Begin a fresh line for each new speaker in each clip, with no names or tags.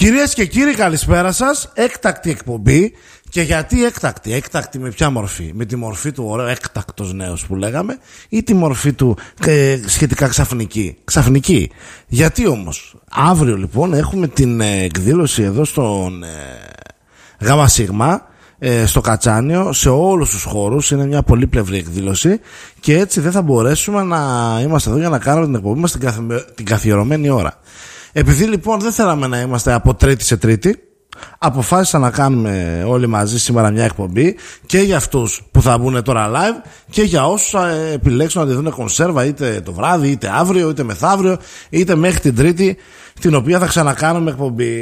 Κυρίες και κύριοι, καλησπέρα σας. Έκτακτη εκπομπή. Και γιατί έκτακτη? Έκτακτη με ποια μορφή? Με τη μορφή του ωραίου έκτακτος νέος που λέγαμε, ή τη μορφή του σχετικά ξαφνική? Ξαφνική. Γιατί όμως? Αύριο λοιπόν έχουμε την εκδήλωση εδώ στον ΓΣ, στο Κατσάνιο, σε όλους τους χώρους. Είναι μια πολύπλευρη εκδήλωση και έτσι δεν θα μπορέσουμε να είμαστε εδώ για να κάνουμε την εκπομπή μας την καθιερωμένη ώρα. Επειδή λοιπόν δεν θέλαμε να είμαστε από Τρίτη σε Τρίτη, αποφάσισα να κάνουμε όλοι μαζί σήμερα μια εκπομπή και για αυτούς που θα μπουν τώρα live και για όσους επιλέξουν να τη δουν κονσέρβα, είτε το βράδυ, είτε αύριο, είτε μεθαύριο, είτε μέχρι την Τρίτη, την οποία θα ξανακάνουμε εκπομπή.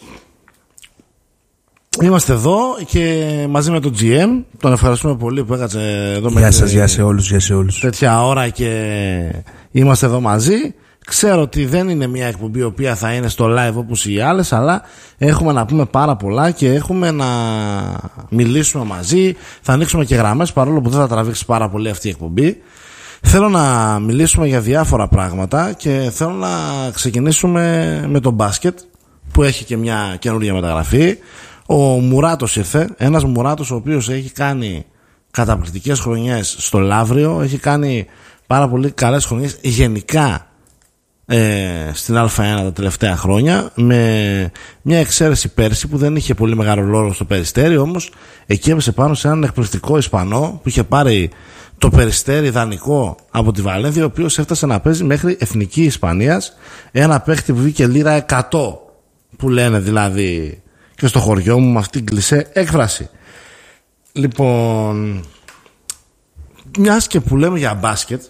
Είμαστε εδώ και μαζί με τον GM. Τον ευχαριστούμε πολύ που έκατσε εδώ.
Γεια σας, γεια σε όλους.
Τέτοια ώρα και είμαστε εδώ μαζί. Ξέρω ότι δεν είναι μια εκπομπή η οποία θα είναι στο live όπως οι άλλες, αλλά έχουμε να πούμε πάρα πολλά και έχουμε να μιλήσουμε μαζί. Θα ανοίξουμε και γραμμές, παρόλο που δεν θα τραβήξει πάρα πολύ αυτή η εκπομπή. Θέλω να μιλήσουμε για διάφορα πράγματα και θέλω να ξεκινήσουμε με το μπάσκετ, που έχει και μια καινούργια μεταγραφή. Ο Μουράτος ήρθε, ένας Μουράτος ο οποίος έχει κάνει καταπληκτικές χρονιές στο Λαύριο, έχει κάνει πάρα πολύ καλές χρονιές γενικά στην Α1 τα τελευταία χρόνια, με μια εξαίρεση πέρσι που δεν είχε πολύ μεγάλο ρόλο στο Περιστέρι, όμως εκεί έπεσε πάνω σε έναν εκπληκτικό Ισπανό που είχε πάρει το Περιστέρι δανεικό από τη Βαλένθια, ο οποίος έφτασε να παίζει μέχρι εθνική Ισπανίας, ένα παίχτη που βγήκε λίρα 100 που λένε δηλαδή και στο χωριό μου με αυτήν την κλισέ έκφραση. Λοιπόν, μιας και που λέμε για μπάσκετ,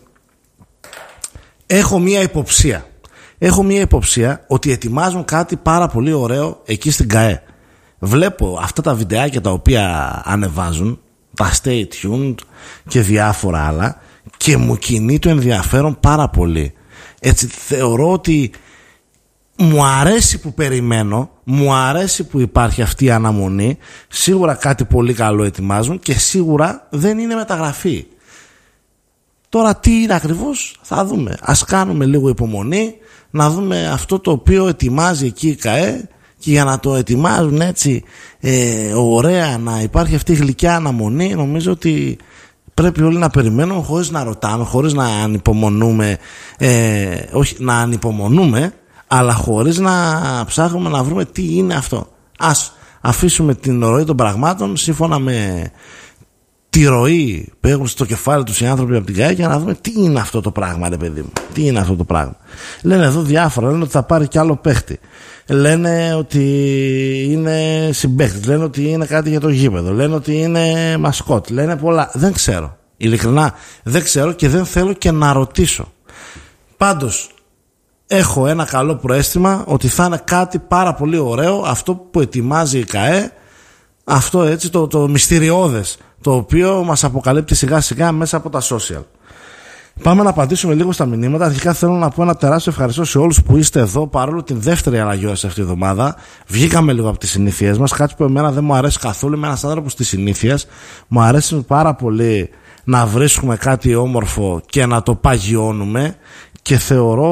έχω μία υποψία ότι ετοιμάζουν κάτι πάρα πολύ ωραίο εκεί στην ΚΑΕ. Βλέπω αυτά τα βιντεάκια τα οποία ανεβάζουν, τα Stay Tuned και διάφορα άλλα, και μου κινεί το ενδιαφέρον πάρα πολύ. Έτσι θεωρώ ότι μου αρέσει που περιμένω, μου αρέσει που υπάρχει αυτή η αναμονή. Σίγουρα κάτι πολύ καλό ετοιμάζουν και σίγουρα δεν είναι μεταγραφή. Τώρα τι είναι ακριβώς θα δούμε. Ας κάνουμε λίγο υπομονή να δούμε αυτό το οποίο ετοιμάζει εκεί η ΚΑΕ, και για να το ετοιμάζουν έτσι ωραία, να υπάρχει αυτή η γλυκιά αναμονή, νομίζω ότι πρέπει όλοι να περιμένουμε χωρίς να ρωτάμε, χωρίς να ανυπομονούμε, όχι να ανυπομονούμε, αλλά χωρίς να ψάχνουμε να βρούμε τι είναι αυτό. Ας αφήσουμε την ροή των πραγμάτων σύμφωνα με τη ροή που έχουν στο κεφάλι τους οι άνθρωποι από την ΚΑΕ, για να δούμε τι είναι αυτό το πράγμα, ρε παιδί μου. Τι είναι αυτό το πράγμα. Λένε εδώ διάφορα, λένε ότι θα πάρει κι άλλο παίχτη. Λένε ότι είναι συμπαίχτης, λένε ότι είναι κάτι για το γήπεδο, λένε ότι είναι μασκότ, λένε πολλά. Δεν ξέρω. Ειλικρινά δεν ξέρω και δεν θέλω και να ρωτήσω. Πάντως έχω ένα καλό προαίσθημα ότι θα είναι κάτι πάρα πολύ ωραίο αυτό που ετοιμάζει η ΚΑΕ, αυτό έτσι το μυστηριώδες, το οποίο μας αποκαλύπτει σιγά σιγά μέσα από τα social. Πάμε να απαντήσουμε λίγο στα μηνύματα. Αρχικά θέλω να πω ένα τεράστιο ευχαριστώ σε όλους που είστε εδώ, παρόλο την δεύτερη αλλαγή αυτή τη εβδομάδα. Βγήκαμε λίγο από τις συνήθειές μας, κάτι που εμένα δεν μου αρέσει καθόλου. Είμαι ένας άνθρωπος της συνήθειας. Μου αρέσει πάρα πολύ να βρίσκουμε κάτι όμορφο και να το παγιώνουμε, και θεωρώ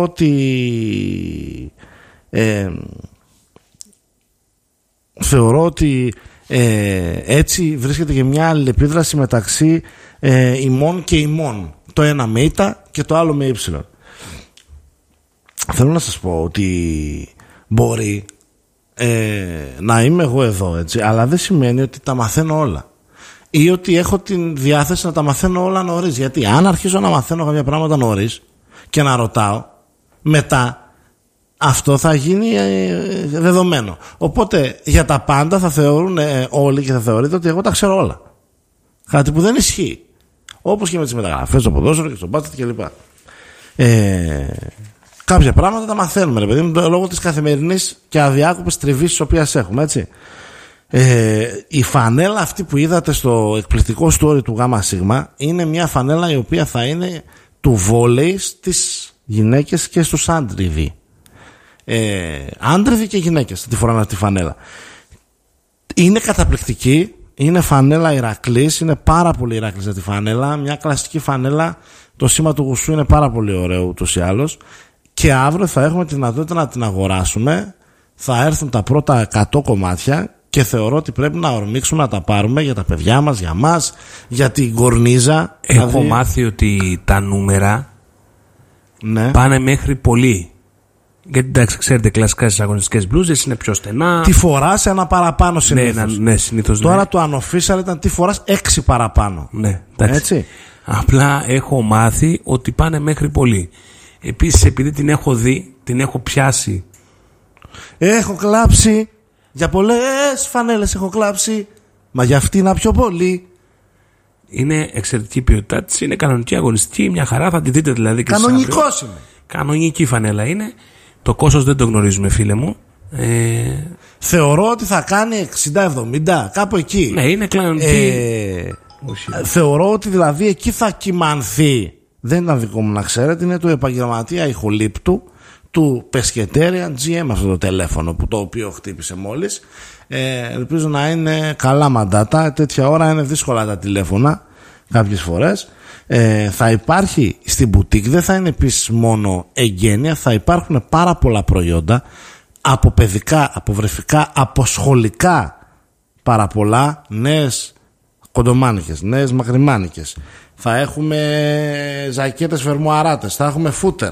ότι έτσι βρίσκεται και μια αλληλεπίδραση μεταξύ ημών και ημών. Το ένα με ήτα και το άλλο με ύψιλον. Θέλω να σας πω ότι μπορεί να είμαι εγώ εδώ, έτσι, αλλά δεν σημαίνει ότι τα μαθαίνω όλα ή ότι έχω την διάθεση να τα μαθαίνω όλα νωρίς. Γιατί αν αρχίσω να μαθαίνω κάποια πράγματα νωρίς και να ρωτάω, μετά αυτό θα γίνει δεδομένο. Οπότε για τα πάντα θα θεωρούν όλοι και θα θεωρείτε ότι εγώ τα ξέρω όλα. Κάτι που δεν ισχύει. Όπως και με τις μεταγραφές, στο ποδόσφαιρο και στο μπάσκετ κλπ. Κάποια πράγματα τα μαθαίνουμε, ρε παιδί μου, λόγω της καθημερινής και αδιάκοπης τριβής της οποίας έχουμε, έτσι. Η φανέλα αυτή που είδατε στο εκπληκτικό story του ΓΣ είναι μια φανέλα η οποία θα είναι του βόλεϊ στις γυναίκες και στους άντριδι. Άντριδι και γυναίκες θα τη φοράνε αυτή τη φανέλα. Είναι καταπληκτική. Είναι φανέλα Ηρακλής, είναι πάρα πολύ Ηρακλής αυτή τη φανέλα. Μια κλασική φανέλα, το σήμα του γουσού είναι πάρα πολύ ωραίο ούτως ή άλλως. Και αύριο θα έχουμε τη δυνατότητα να την αγοράσουμε θα έρθουν τα πρώτα 100 κομμάτια και θεωρώ ότι πρέπει να ορμήξουμε να τα πάρουμε για τα παιδιά μας, για μας, για την κορνίζα.
Έχω μάθει ότι τα νούμερα πάνε μέχρι πολύ. Γιατί εντάξει, ξέρετε, κλασικά στις αγωνιστικές μπλούζες είναι πιο στενά.
Τι φοράς ένα παραπάνω συνήθως.
Ναι, συνήθως.
Τώρα το unofficial ήταν τι φοράς 6 παραπάνω.
Ναι, εντάξει.
Έτσι.
Απλά έχω μάθει ότι πάνε μέχρι πολύ. Επίσης, επειδή την έχω δει, την έχω πιάσει.
Έχω κλάψει. Για πολλές φανέλες έχω κλάψει. Μα για αυτή να πιο πολύ.
Είναι εξαιρετική ποιότητά της. Είναι κανονική αγωνιστική. Μια χαρά, θα τη δείτε δηλαδή.
Κανονικός είναι.
Κανονική φανέλα είναι. Το κόστος δεν το γνωρίζουμε, φίλε μου.
Θεωρώ ότι θα κάνει 60-70, κάπου εκεί.
Ναι, είναι κανονική.
Θεωρώ ότι δηλαδή εκεί θα κυμανθεί. Δεν ήταν δικό μου να ξέρετε. Είναι του επαγγελματία ηχολήπτου του Pescatarian GM αυτό το τηλέφωνο που το οποίο χτύπησε μόλις. Ελπίζω να είναι καλά μαντάτα. Τέτοια ώρα είναι δύσκολα τα τηλέφωνα κάποιες φορές. Θα υπάρχει στην μπουτίκ, δεν θα είναι επίσης μόνο εγγένεια, θα υπάρχουν πάρα πολλά προϊόντα από παιδικά, από βρεφικά, από σχολικά, πάρα πολλά, νέες κοντομάνικες, νέες μακριμάνικες, θα έχουμε ζακέτες φερμουαράτες, θα έχουμε φούτερ,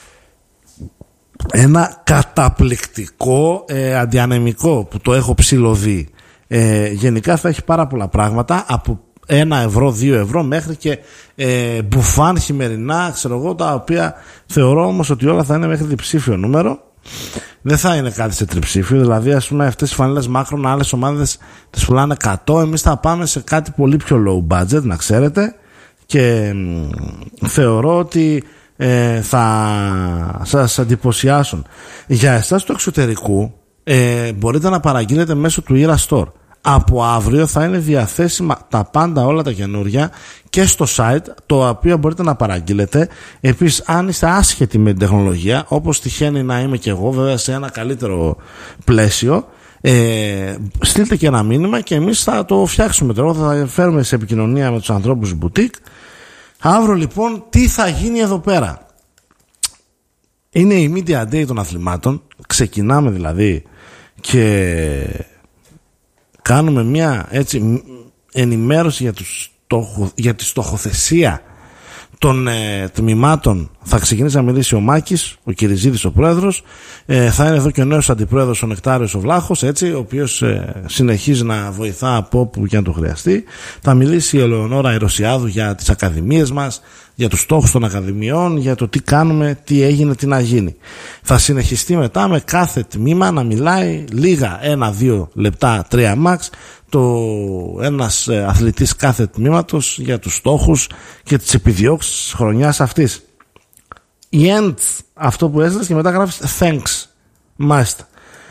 ένα καταπληκτικό αντιανεμικό που το έχω ψιλοδεί. Γενικά θα έχει πάρα πολλά πράγματα από 1 ευρώ, 2 ευρώ μέχρι και μπουφάν χειμερινά, ξέρω εγώ, τα οποία θεωρώ όμως ότι όλα θα είναι μέχρι διψήφιο νούμερο. Δεν θα είναι κάτι σε τριψήφιο, δηλαδή ας πούμε αυτές οι φανέλες μάκρον, άλλες ομάδες τις πουλάνε 100, εμείς θα πάμε σε κάτι πολύ πιο low budget, να ξέρετε, και θεωρώ ότι θα σας εντυπωσιάσουν. Για εσάς του εξωτερικού μπορείτε να παραγγείλετε μέσω του Era Store. Από αύριο θα είναι διαθέσιμα τα πάντα, όλα τα καινούρια και στο site, το οποίο μπορείτε να παραγγείλετε. Επίσης, αν είστε άσχετοι με την τεχνολογία, όπως τυχαίνει να είμαι και εγώ, βέβαια σε ένα καλύτερο πλαίσιο, στείλτε και ένα μήνυμα και εμείς θα το φτιάξουμε. Τώρα θα φέρουμε σε επικοινωνία με τους ανθρώπους boutique. Αύριο λοιπόν τι θα γίνει εδώ πέρα? Είναι η Media Day των αθλημάτων. Ξεκινάμε δηλαδή και κάνουμε μια έτσι ενημέρωση για τη στοχοθεσία των τμήματων. Θα ξεκινήσει να μιλήσει ο Μάκης, ο Κυριζίδης ο πρόεδρος, θα είναι εδώ και ο νέος αντιπρόεδρος ο Νεκτάριος ο Βλάχος, έτσι, ο οποίος συνεχίζει να βοηθά από όπου και αν το χρειαστεί. Θα μιλήσει η Ελεονόρα Ιρωσιάδου για τις ακαδημίες μας, για τους στόχους των ακαδημιών, για το τι κάνουμε, τι έγινε, τι να γίνει. Θα συνεχιστεί μετά με κάθε τμήμα να μιλάει λίγα, 1-2 λεπτά, 3 max, ένας αθλητής κάθε τμήματος για τους στόχους και τις επιδιώξεις της χρονιάς αυτής. Η end, αυτό που έστειλες, και μετά γράφεις thanks. Μάλιστα.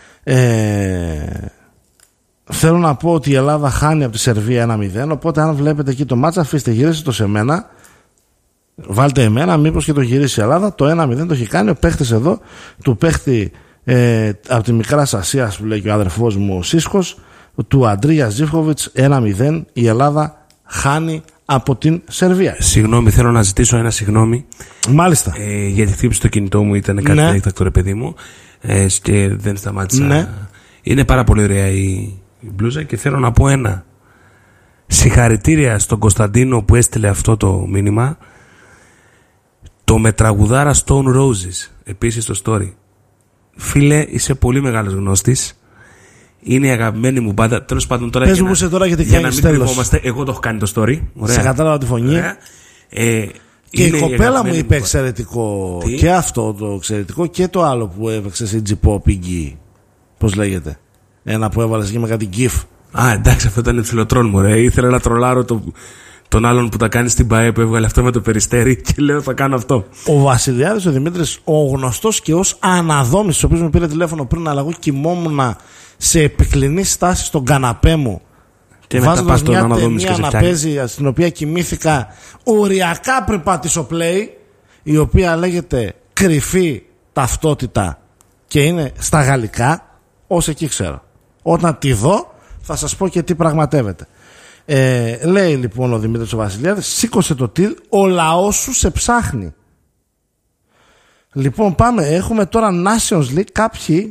Θέλω να πω ότι η Ελλάδα χάνει από τη Σερβία 1-0, οπότε αν βλέπετε εκεί το μάτσα, αφήστε, γυρίστε το σε μένα, βάλτε εμένα, μήπως και το γυρίσει η Ελλάδα. Το 1-0 το έχει κάνει ο παίχτης εδώ, του παίχτη από τη Μικρά Ασία που λέει και ο αδερφός μου ο Σίσκος, του Αντρία Ζίβκοβιτς. 1-0 η Ελλάδα χάνει από την Σερβία.
Συγγνώμη, θέλω να ζητήσω ένα συγγνώμη.
Μάλιστα.
Γιατί χτύπησε το κινητό μου, ήταν κάτι έκτακτο, ρε παιδί μου, και δεν σταμάτησα.
Ναι.
Είναι πάρα πολύ ωραία η μπλούζα και θέλω να πω ένα συγχαρητήρια στον Κωνσταντίνο που έστειλε αυτό το μήνυμα. Το με τραγουδάρα Stone Roses επίσης στο story. Φίλε, είσαι πολύ μεγάλος γνώστης. Είναι η αγαπημένη μου μπάντα. Τέλος πάντων, τώρα
πες μου σε τώρα γιατί
για να μην κρυβόμαστε, εγώ το έχω κάνει το story. Ωραία.
Σε κατάλαβα τη φωνή. Και η κοπέλα μου είπε εξαιρετικό. Τι? Και αυτό το εξαιρετικό και το άλλο που έπαιξε στην Τζιπό Πιγκή. Πώς λέγεται? Ένα που έβαλες εκεί με κάτι gif.
Α, εντάξει, αυτό ήταν φιλοτρόν μου, ρε. Ήθελα να τρολάρω τον άλλον που τα κάνει στην ΠΑΕ που έβγαλε αυτό με το Περιστέρι και λέω θα κάνω αυτό. Ο
Βασιλιάδης ο Δημήτρης, ο γνωστός και ως αναδόμης, ο οποίος με πήρε τηλέφωνο πριν, αλλά εγώ κοιμόμουν σε επικλινή στάση στον καναπέ μου και βάζοντας μια ταινία να παίζει, στην οποία κοιμήθηκα οριακά πριν πατήσω play, η οποία λέγεται Κρυφή Ταυτότητα και είναι στα γαλλικά, ως εκεί ξέρω. Όταν τη δω θα σας πω και τι πραγματεύεται. Λέει λοιπόν ο Δημήτρης ο Βασιλιάδης, σήκωσε το τιλ, ο λαός σου σε ψάχνει. Λοιπόν πάμε, έχουμε τώρα Nations League, κάποιοι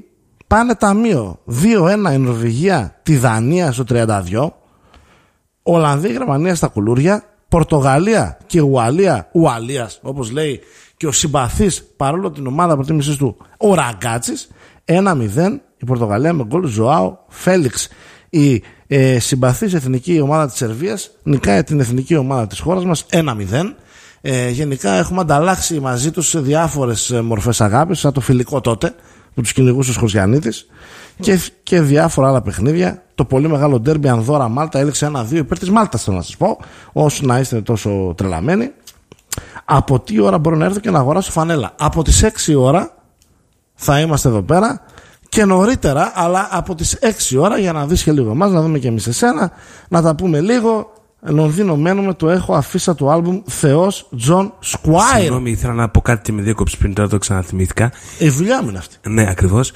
πάνε ταμείο. 2-1 η Νορβηγία τη Δανία στο 32. Ολλανδία, Γερμανία στα κουλούρια. Πορτογαλία και Ουαλίας, όπως λέει και ο συμπαθής, παρόλο την ομάδα προτίμησης του, ο Ραγκάτσης. 1-0 η Πορτογαλία με γκολ Ζωάο Φέλιξ. Η συμπαθής εθνική ομάδα της Σερβίας νικάει την εθνική ομάδα της χώρας μας 1-0. Γενικά έχουμε ανταλλάξει μαζί τους σε διάφορες μορφές αγάπης, σαν το φιλικό τότε που τους κυνηγούσε ο Σχοριανίτης και διάφορα άλλα παιχνίδια. Το πολύ μεγάλο ντέρμπι Ανδόρα Μάλτα έλεξε 1-2 υπέρ της Μάλτας, θέλω να σας πω, όσοι να είστε τόσο τρελαμένοι. Από τι ώρα μπορώ να έρθω και να αγοράσω φανέλα? Από τις 6 ώρα θα είμαστε εδώ πέρα και νωρίτερα, αλλά από τις 6 ώρα για να δεις και λίγο εμάς, να δούμε και εμείς εσένα, να τα πούμε λίγο. Λονδίνο μένουμε, το έχω αφίσα του άλμπουμ Θεός Τζον Σκουάιρ.
Συγγνώμη, ήθελα να πω κάτι και με διέκοψη πριν, τώρα το ξαναθυμήθηκα.
Η δουλειά μου είναι αυτή.
Ναι, ακριβώς.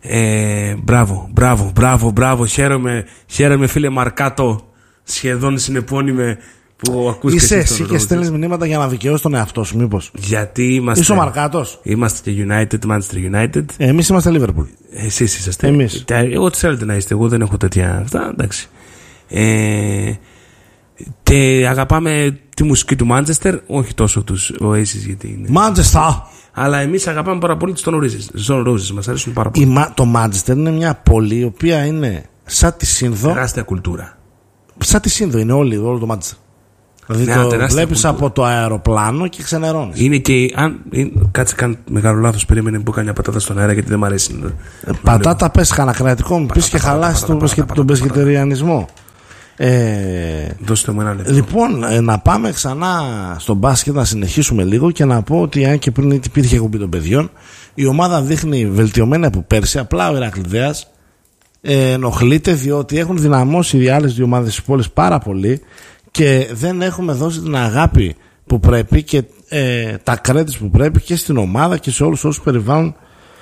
Μπράβο. Χαίρομαι φίλε Μαρκάτο. Σχεδόν συνεπώνυμε που ακούς.
Είσαι εσύ και στέλνεις μηνύματα για να δικαιώσεις τον εαυτό σου, μήπως?
Γιατί είμαστε.
Είσαι ο Μαρκάτος.
Είμαστε και United, Manchester United.
Εμείς είμαστε Liverpool.
Εσείς είσαστε.
Εμείς.
Εγώ τι θέλετε να είστε, εγώ δεν έχω τέτοια. Αυτά, εντάξει. Και αγαπάμε τη μουσική του Manchester, όχι τόσο τους Oasis γιατί είναι.
Manchester!
Αλλά εμείς αγαπάμε πάρα πολύ τους Stone Roses. Μας αρέσουν πάρα πολύ.
Το Manchester είναι μια πόλη η οποία είναι σαν τη Σύνδο.
Τεράστια κουλτούρα.
Σαν τη Σύνδο είναι όλο το Manchester. Δηλαδή το βλέπεις από το αεροπλάνο και ξενερώνεις.
Είναι και. Κάτσε, καν μεγάλο λάθος. Περίμενε που κάνει μια πατάτα στον αέρα γιατί δεν μου αρέσει.
Πατάτα πες, κανακρατικό μου πεις και χαλάσει τον πεσκετεριανισμό.
Δώστε μου ένα λεπτό.
Λοιπόν, να πάμε ξανά στο μπάσκετ, να συνεχίσουμε λίγο και να πω ότι αν και πριν υπήρχε εκπομπή των παιδιών, η ομάδα δείχνει βελτιωμένη από πέρσι. Απλά ο Ηρακλειδέας ενοχλείται διότι έχουν δυναμώσει οι άλλες δύο ομάδες της πόλης πάρα πολύ και δεν έχουμε δώσει την αγάπη που πρέπει και τα credits που πρέπει και στην ομάδα και σε όλους όσους περιβάλλουν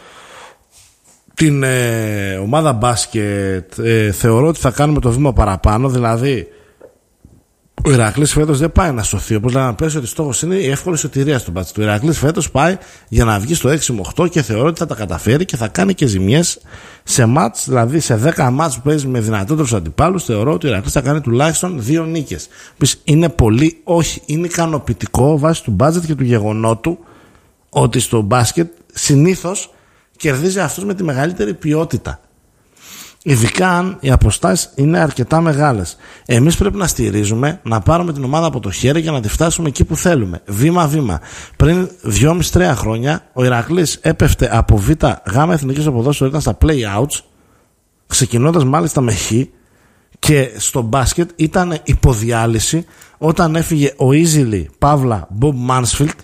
την ομάδα μπάσκετ. Θεωρώ ότι θα κάνουμε το βήμα παραπάνω. Δηλαδή ο Ηρακλής φέτος δεν πάει να σωθεί, όπως λέμε πέσει ότι στόχος είναι η εύκολη σωτηρία στον μπάσκετ. Ο Ηρακλής φέτος πάει για να βγει στο 6-8 και θεωρώ ότι θα τα καταφέρει και θα κάνει και ζημιές σε μάτς. Δηλαδή σε 10 μάτς που παίζει με δυνατότερους αντιπάλους, θεωρώ ότι ο Ηρακλής θα κάνει τουλάχιστον 2 νίκες. Είναι πολύ, όχι, είναι ικανοποιητικό βάσει του μπάτζετ και του γεγονότου ότι στο μπάσκετ συνήθως κερδίζει αυτός με τη μεγαλύτερη ποιότητα. Ειδικά αν οι αποστάσεις είναι αρκετά μεγάλες. Εμείς πρέπει να στηρίζουμε, να πάρουμε την ομάδα από το χέρι για να τη φτάσουμε εκεί που θέλουμε. Βήμα-βήμα. Πριν 2,5-3 χρόνια ο Ηρακλής έπεφτε από γάμα εθνικής στο ποδόσφαιρο, ήταν στα play-outs, ξεκινώντας μάλιστα με χ, και στο μπάσκετ ήταν υποδιάλυση όταν έφυγε ο Easily Παύλα Bob Mansfield.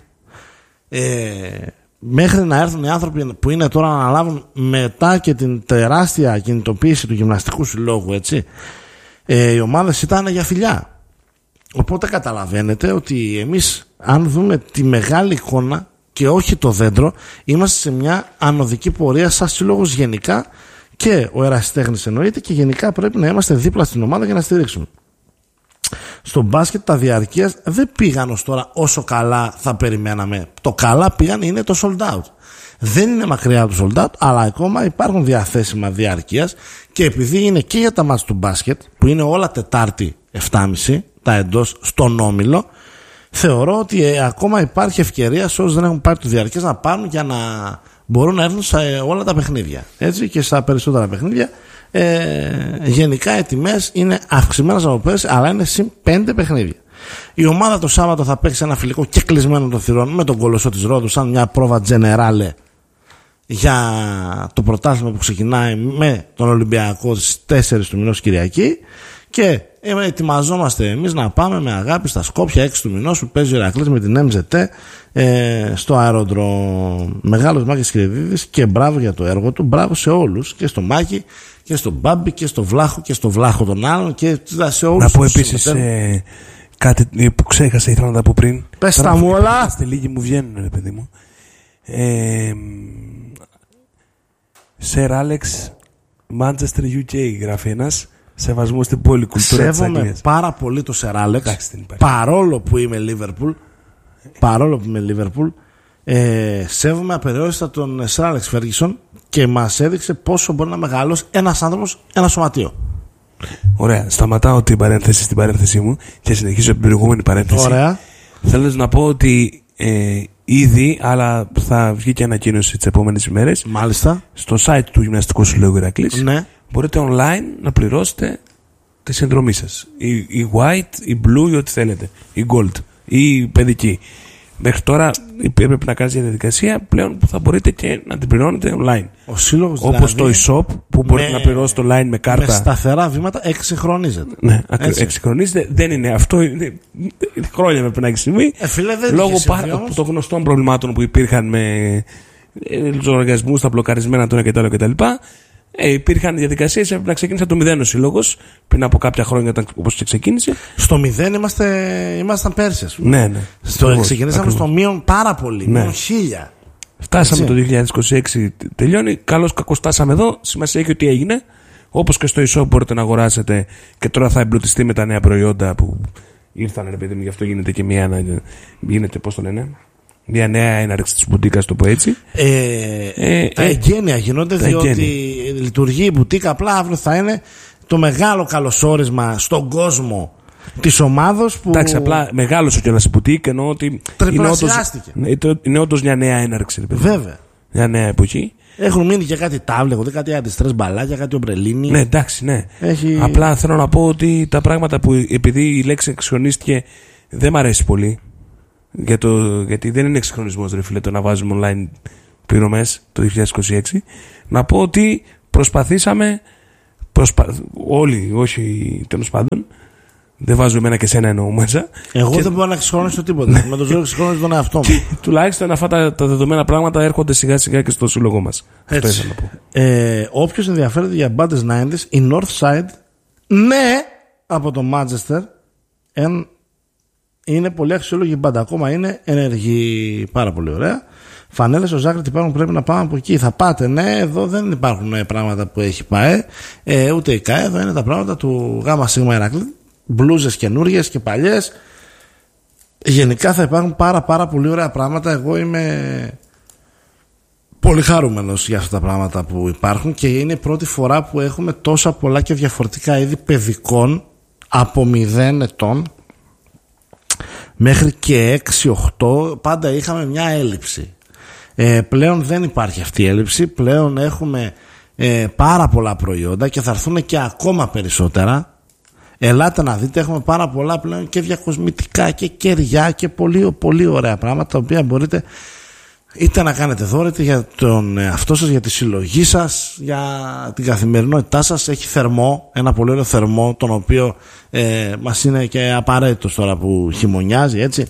Μέχρι να έρθουν οι άνθρωποι που είναι τώρα να αναλάβουν μετά και την τεράστια κινητοποίηση του γυμναστικού συλλόγου, έτσι, οι ομάδες ήταν για φιλιά. Οπότε καταλαβαίνετε ότι εμείς, αν δούμε τη μεγάλη εικόνα και όχι το δέντρο, είμαστε σε μια ανωδική πορεία σαν σύλλογος γενικά, και ο ερασιτέχνης εννοείται, και γενικά πρέπει να είμαστε δίπλα στην ομάδα για να στηρίξουμε. Στο μπάσκετ τα διαρκείας δεν πήγαν ως τώρα όσο καλά θα περιμέναμε. Το καλά πήγαν είναι το sold out. Δεν είναι μακριά το sold out, αλλά ακόμα υπάρχουν διαθέσιμα διαρκείας, και επειδή είναι και για τα μάτς του μπάσκετ που είναι όλα Τετάρτη 7.30 τα εντός στον Όμιλο, θεωρώ ότι ακόμα υπάρχει ευκαιρία σε όσους δεν έχουν πάρει το διαρκείας να πάρουν για να μπορούν να έρθουν σε όλα τα παιχνίδια, έτσι, και στα περισσότερα παιχνίδια. Γενικά οι τιμές είναι αυξημένες από πέρσι, αλλά είναι συν 5 παιχνίδια. Η ομάδα το Σάββατο θα παίξει ένα φιλικό και κλεισμένο των θυρών με τον Κολοσσό της Ρόδου, σαν μια πρόβα τζενεράλε για το πρωτάθλημα που ξεκινάει με τον Ολυμπιακό στις 4 του μηνός Κυριακή, και ετοιμαζόμαστε εμείς να πάμε με αγάπη στα Σκόπια 6 του μηνός που παίζει ο Ηρακλής με την MZT στο αεροδρόμιο. Μεγάλος Μάκης Κρυδίδης, και μπράβο για το έργο του, μπράβο σε όλους, και στο Μάκη και στον Μπάμπη και στο Βλάχο και στο Βλάχο των άλλων, και σε όλους.
Να πω επίσης κάτι που ξέχασα, ήθελα να τα πω πριν.
Πες τα μου όλα.
Στη λίγη μου βγαίνουν, ρε παιδί μου. Σερ Άλεξ Manchester UK γράφει ένας. Σεβασμό στην πόλη, κουλτούρα της Αγγλίας.
Σέβομαι πάρα πολύ το Σερ Άλεξ, παρόλο που είμαι Liverpool. σέβομαι απεριόριστα τον Sir Alex Ferguson και μας έδειξε πόσο μπορεί να μεγαλώσει ένας άνθρωπος, ένα σωματείο.
Ωραία. Σταματάω την παρένθεση στην παρένθεσή μου και συνεχίζω την προηγούμενη παρένθεση.
Ωραία.
Θέλω να πω ότι ήδη, αλλά θα βγει και ανακοίνωση τις επόμενες ημέρες.
Μάλιστα.
Στο site του Γυμναστικού Συλλόγου Ηρακλής,
Ναι.
μπορείτε online να πληρώσετε τη συνδρομή σας. Η white, η blue ή ό,τι θέλετε. Η gold ή η παιδική. Μέχρι τώρα πρέπει να κάνεις μια διαδικασία πλέον που θα μπορείτε και να την πληρώνετε online.
Ο σύλλογος
Όπως
δηλαδή,
το e-shop που μπορείτε να πληρώσετε online με κάρτα.
Με σταθερά βήματα εξυγχρονίζεται.
Ναι, εξυγχρονίζεται. Δεν είναι αυτό. Είναι χρόνια πρέπει να έχει συμβεί.
Φίλε, δεν
λόγω των γνωστών προβλημάτων που υπήρχαν με τους οργανισμούς, τα μπλοκαρισμένα τώρα κτλ. Υπήρχαν διαδικασίες, έπρεπε να ξεκίνησε από το 0 ο σύλλογος πριν από κάποια χρόνια, όπως και ξεκίνησε.
Στο 0 ήμασταν πέρσι.
Ναι.
Ξεκινήσαμε στο μείον πάρα πολύ.
Ναι.
Μείον 1000.
Φτάσαμε το 2026, τελειώνει. Καλώς κακώς φτάσαμε εδώ. Σημασία έχει ότι έγινε. Όπως και στο e-shop μπορείτε να αγοράσετε και τώρα θα εμπλουτιστεί με τα νέα προϊόντα που ήρθαν, ρε παιδί μου, γι' αυτό γίνεται και γίνεται, πώς το λένε, μια νέα έναρξη της μπουτίκας, το πω έτσι.
Τα εγγένεια γίνονται, διότι λειτουργεί η μπουτίκα. Απλά αύριο θα είναι το μεγάλο καλωσόρισμα στον κόσμο της ομάδος που.
Εντάξει, απλά μεγάλωσε κιόλας η μπουτίκ, εννοώ ότι
τριπλασιάστηκε.
Είναι όντως μια νέα έναρξη, ρε παιδί.
Βέβαια.
Μια νέα εποχή.
Έχουν μείνει και κάτι τάβλε, κάτι αντιστρες μπαλάκια, κάτι ομπρελίνι.
Ναι, εντάξει, ναι. Απλά θέλω να πω ότι τα πράγματα που, επειδή η λέξη εξυγχρονίστηκε, δεν μ' αρέσει πολύ. Γιατί δεν είναι εξυγχρονισμός, ρε φίλε, το να βάζουμε online πληρωμές το 2026. Να πω ότι προσπαθήσαμε όλοι, όχι τέλος πάντων, δεν βάζω εμένα και σένα εννοώ μέσα.
Εγώ δεν μπορώ να εξυγχρονίσω τίποτα. Με το ζώο εξυγχρονίζω τον εαυτό μου.
Τουλάχιστον αυτά τα δεδομένα πράγματα έρχονται σιγά σιγά και στο σύλλογό μας. Αυτό ήθελα να πω.
Όποιος ενδιαφέρεται για μπάντες 90s, η Northside, ναι, από το Manchester, είναι πολύ αξιόλογη μπάντα. Ακόμα είναι ενεργή, πάρα πολύ ωραία. Φανέλες ο Ζάκρη υπάρχουν, πρέπει να πάμε από εκεί. Θα πάτε, ναι, εδώ δεν υπάρχουν πράγματα που έχει πάει. Ούτε η ΚΑΕ, εδώ είναι τα πράγματα του ΓΣ Ηρακλή. Μπλούζες καινούργιες και παλιές. Γενικά θα υπάρχουν πάρα πολύ ωραία πράγματα. Εγώ είμαι πολύ χαρούμενος για αυτά τα πράγματα που υπάρχουν και είναι η πρώτη φορά που έχουμε τόσα πολλά και διαφορετικά είδη παιδικών από 0 ετών μέχρι και 6-8. Πάντα είχαμε μια έλλειψη. Πλέον δεν υπάρχει αυτή η έλλειψη. Πλέον έχουμε πάρα πολλά προϊόντα και θα έρθουν και ακόμα περισσότερα. Ελάτε να δείτε, έχουμε πάρα πολλά πλέον και διακοσμητικά και κεριά και πολύ ωραία πράγματα, τα οποία μπορείτε είτε να κάνετε δώρο, είτε για τον εαυτό σας, για τη συλλογή σας, για την καθημερινότητά σας. Έχει θερμό, ένα πολύ ωραίο θερμό, τον οποίο μας είναι και απαραίτητος τώρα που χειμωνιάζει, έτσι.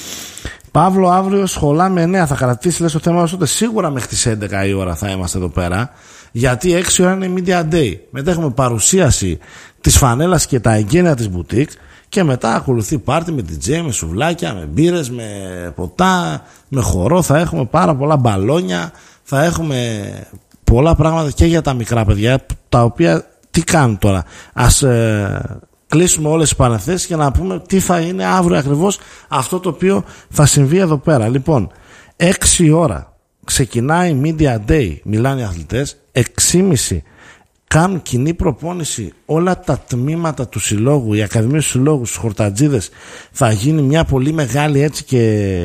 Παύλο, αύριο σχολά με 9 θα κρατήσει, λες, το θέμα μας, σίγουρα μέχρι τις 11 η ώρα θα είμαστε εδώ πέρα, γιατί 6 ώρα είναι η Media Day. Μετά έχουμε παρουσίαση της φανέλας και τα εγγένεια της μπουτίκ και μετά ακολουθεί πάρτι με DJ, με σουβλάκια, με μπύρες, με ποτά, με χορό. Θα έχουμε πάρα πολλά μπαλόνια, θα έχουμε πολλά πράγματα και για τα μικρά παιδιά, τα οποία τι κάνουν τώρα. Ας κλείσουμε όλες τις παρενθέσεις και να πούμε τι θα είναι αύριο ακριβώς αυτό το οποίο θα συμβεί εδώ πέρα. Λοιπόν, 6 ώρα ξεκινάει Media Day, μιλάνε οι αθλητές, 6:30 κάνουν κοινή προπόνηση όλα τα τμήματα του συλλόγου, οι ακαδημίες του συλλόγου, στους χορτατζίδες. Θα γίνει μια πολύ μεγάλη έτσι και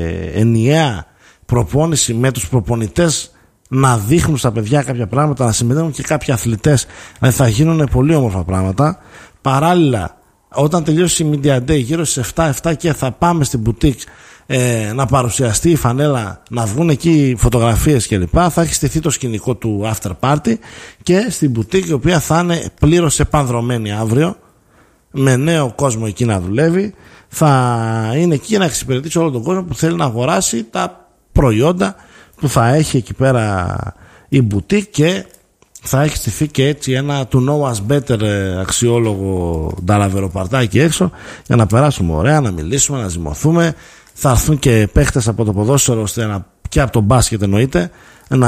ενιαία προπόνηση με τους προπονητές να δείχνουν στα παιδιά κάποια πράγματα, να συμμετέχουν και κάποιοι αθλητές. Δηλαδή θα γίνουν πολύ όμορφα πράγματα. Παράλληλα, όταν τελειώσει η Media Day γύρω στις 7 και θα πάμε στην boutique να παρουσιαστεί η φανέλα, να βγουν εκεί φωτογραφίες κλπ. Θα έχει στηθεί το σκηνικό του after party και στην boutique, η οποία θα είναι πλήρως επανδρωμένη αύριο, με νέο κόσμο εκεί να δουλεύει. Θα είναι εκεί να εξυπηρετήσει όλο τον κόσμο που θέλει να αγοράσει τα προϊόντα που θα έχει εκεί πέρα η boutique, και θα έχει στηθεί και έτσι ένα to know us better αξιόλογο νταλαβεροπαρτάκι έξω, για να περάσουμε ωραία, να μιλήσουμε, να ζυμωθούμε. Θα έρθουν και παίχτες από το ποδόσφαιρο, ώστε και από το μπάσκετ εννοείται, να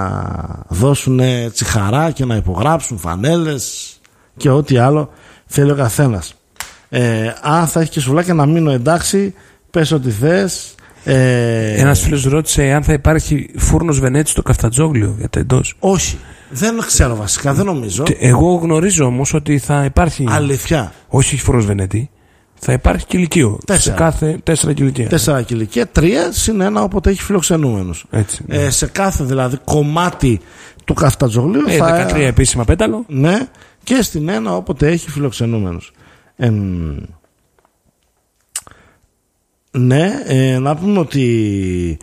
δώσουν χαρά και να υπογράψουν φανέλες και ό,τι άλλο θέλει ο καθένας. Αν θα έχει και σουβλάκια να μείνω, εντάξει, πες ό,τι θες.
Ένας φίλος ρώτησε αν θα υπάρχει φούρνος Βενέτη στο Καφτατζόγλιο για τα εντός.
Όχι. Δεν ξέρω βασικά, δεν νομίζω.
Εγώ γνωρίζω όμως ότι θα υπάρχει.
Αλήθεια.
Όχι φούρνος Βενέτη. Θα υπάρχει κηλικείο.
4.
Σε κάθε 4 κηλικεία.
4 κηλικεία, 3 συν 1 όποτε έχει φιλοξενούμενους.
Έτσι. Ναι.
Σε κάθε δηλαδή κομμάτι του Καφτατζόγλιου.
13 επίσημα πέταλο.
Ναι, και στην 1 όποτε έχει φιλοξενούμενους. Ναι, να πούμε ότι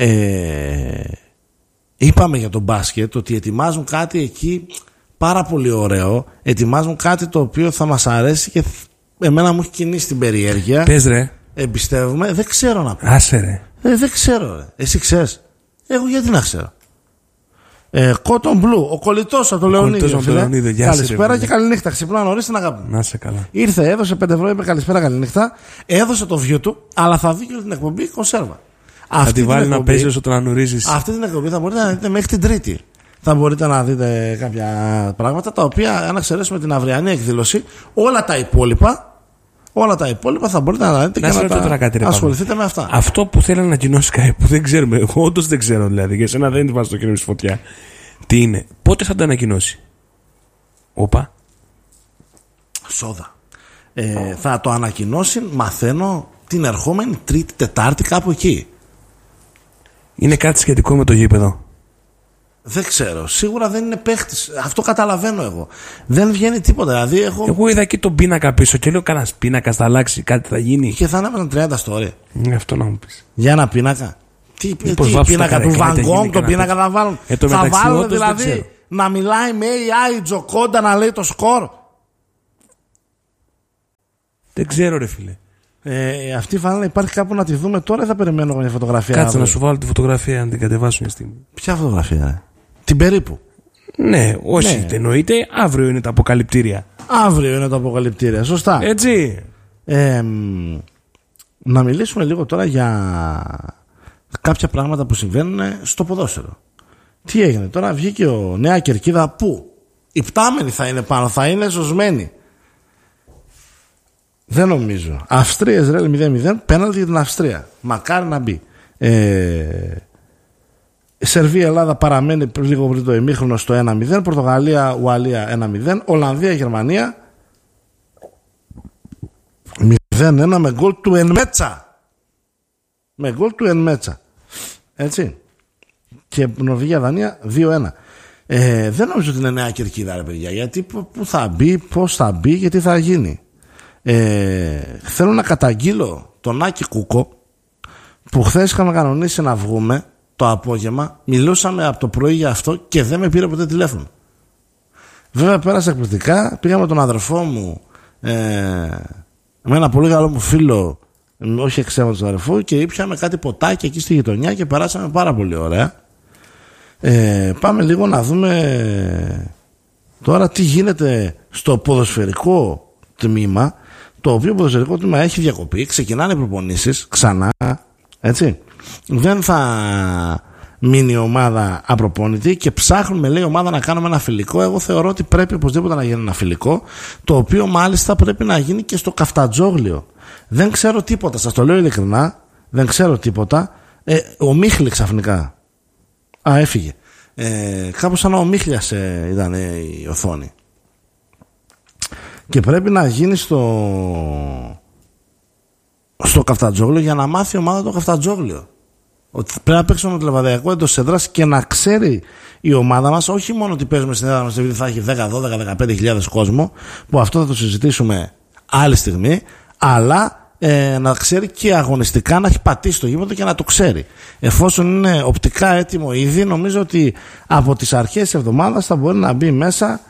είπαμε για τον μπάσκετ ότι ετοιμάζουν κάτι εκεί πάρα πολύ ωραίο. Ετοιμάζουν κάτι το οποίο θα μας αρέσει και εμένα μου έχει κινήσει την περιέργεια.
Πες ρε.
Εμπιστεύομαι. Δεν ξέρω να πω.
Άσε ρε.
Δεν ξέρω ρε. Εσύ ξέρεις? Εγώ γιατί να ξέρω? Cotton Blue, ο κολλητός από το Λεωνίδιο. Καλησπέρα και καληνύχτα. Ξυπνά νωρίς την αγάπη μου.
Να σε καλά.
Ήρθε, έδωσε 5 ευρώ, είπε καλησπέρα, καληνύχτα. Έδωσε το view του, αλλά θα δει και την εκπομπή κονσέρβα.
Θα τη βάλει να παίζει όσο τον ανουρίζεις.
Αυτή την εκπομπή θα μπορείτε να δείτε μέχρι την Τρίτη. Θα μπορείτε να δείτε κάποια πράγματα τα οποία, αν εξαιρέσουμε την αυριανή εκδήλωση, όλα τα υπόλοιπα θα μπορείτε να δείτε και να ασχοληθείτε με αυτά.
Αυτό που θέλει να ανακοινώσει κάτι που δεν ξέρουμε, εγώ όντως δεν ξέρω δηλαδή, για σένα δεν βάζω το κερί στη φωτιά. Τι είναι, πότε θα το ανακοινώσει? Όπα.
Σόδα. Θα το ανακοινώσει, μαθαίνω, την ερχόμενη Τρίτη, Τετάρτη, κάπου εκεί.
Είναι κάτι σχετικό με το γήπεδο?
Δεν ξέρω. Σίγουρα δεν είναι παίχτης. Αυτό καταλαβαίνω εγώ. Δεν βγαίνει τίποτα. Δηλαδή
εγώ είδα εκεί τον πίνακα πίσω και λέω: κανένα πίνακα θα αλλάξει, κάτι θα γίνει.
Και θα ανέβαιναν 30 story.
Αυτό να μου πεις.
Για ένα πίνακα. Τι πίνακα του Van Gogh, τον πίνακα θα βάλουν. Θα βάλουν δηλαδή να μιλάει με AI Τζοκόντα να λέει το σκορ.
Δεν ξέρω, ρε φίλε.
Αυτή η φανέλα υπάρχει κάπου να τη δούμε τώρα ή θα περιμένω μια φωτογραφία?
Κάτσε να σου βάλω τη φωτογραφία να την κατεβάσω μια στιγμή.
Ποια φωτογραφία? Την περίπου.
Ναι, όχι, εννοείται. Αύριο είναι τα αποκαλυπτήρια.
Αύριο είναι τα αποκαλυπτήρια, σωστά.
Έτσι.
Να μιλήσουμε λίγο τώρα για κάποια πράγματα που συμβαίνουν στο ποδόσφαιρο. Τι έγινε τώρα? Βγήκε ο Νέα Κερκίδα που υπτάμενοι θα είναι πάνω, θα είναι ζωσμένοι. Δεν νομίζω. Αυστρία Ισραήλ 0-0, πέναλτι για την Αυστρία. Μακάρι να μπει. Σερβία Ελλάδα παραμένει λίγο πριν το ημίχρονο στο 1-0. Πορτογαλία Ουαλία 1-0. Ολλανδία Γερμανία 0-1 με γκολ του Ενμέτσα. Έτσι. Και Νορβηγία Δανία 2-1. Δεν νομίζω ότι είναι Νέα Κερκίδα, ρε παιδιά. Γιατί πού θα μπει, πώς θα μπει και τι θα γίνει. Θέλω να καταγγείλω τον Άκη Κούκο που χθες είχαμε κανονίσει να βγούμε το απόγευμα. Μιλούσαμε από το πρωί για αυτό και δεν με πήρε ποτέ τηλέφωνο. Βέβαια πέρασε εκπληκτικά. Πήγαμε τον αδερφό μου με ένα πολύ καλό μου φίλο, όχι εξαίματος του αδερφού, και ήπιαμε κάτι ποτάκι εκεί στη γειτονιά και περάσαμε πάρα πολύ ωραία. Πάμε λίγο να δούμε τώρα τι γίνεται στο ποδοσφαιρικό τμήμα, το οποίο ποδοσφαιρικό τμήμα έχει διακοπεί, ξεκινάνε οι προπονήσεις ξανά, έτσι. Δεν θα μείνει η ομάδα απροπόνητη και ψάχνουμε, λέει, ομάδα να κάνουμε ένα φιλικό. Εγώ θεωρώ ότι πρέπει οπωσδήποτε να γίνει ένα φιλικό, το οποίο μάλιστα πρέπει να γίνει και στο Καφτατζόγλιο. Δεν ξέρω τίποτα, σας το λέω ειλικρινά, δεν ξέρω τίποτα. Ο Μίχλη ξαφνικά έφυγε. Κάπως σαν ο Μίχλιας ήταν η οθόνη. Και πρέπει να γίνει στο Καφτατζόγλιο για να μάθει η ομάδα το Καφτατζόγλιο. Ότι πρέπει να παίξουμε με το Λεβαδιακό εντός έδρας και να ξέρει η ομάδα μας όχι μόνο ότι παίζουμε στην έδρα μας επειδή θα έχει 10, 12, 15.000 κόσμο, που αυτό θα το συζητήσουμε άλλη στιγμή, αλλά να ξέρει και αγωνιστικά να έχει πατήσει το γήπεδο και να το ξέρει. Εφόσον είναι οπτικά έτοιμο ήδη, νομίζω ότι από τις αρχές της εβδομάδας θα μπορεί να μπει μέσα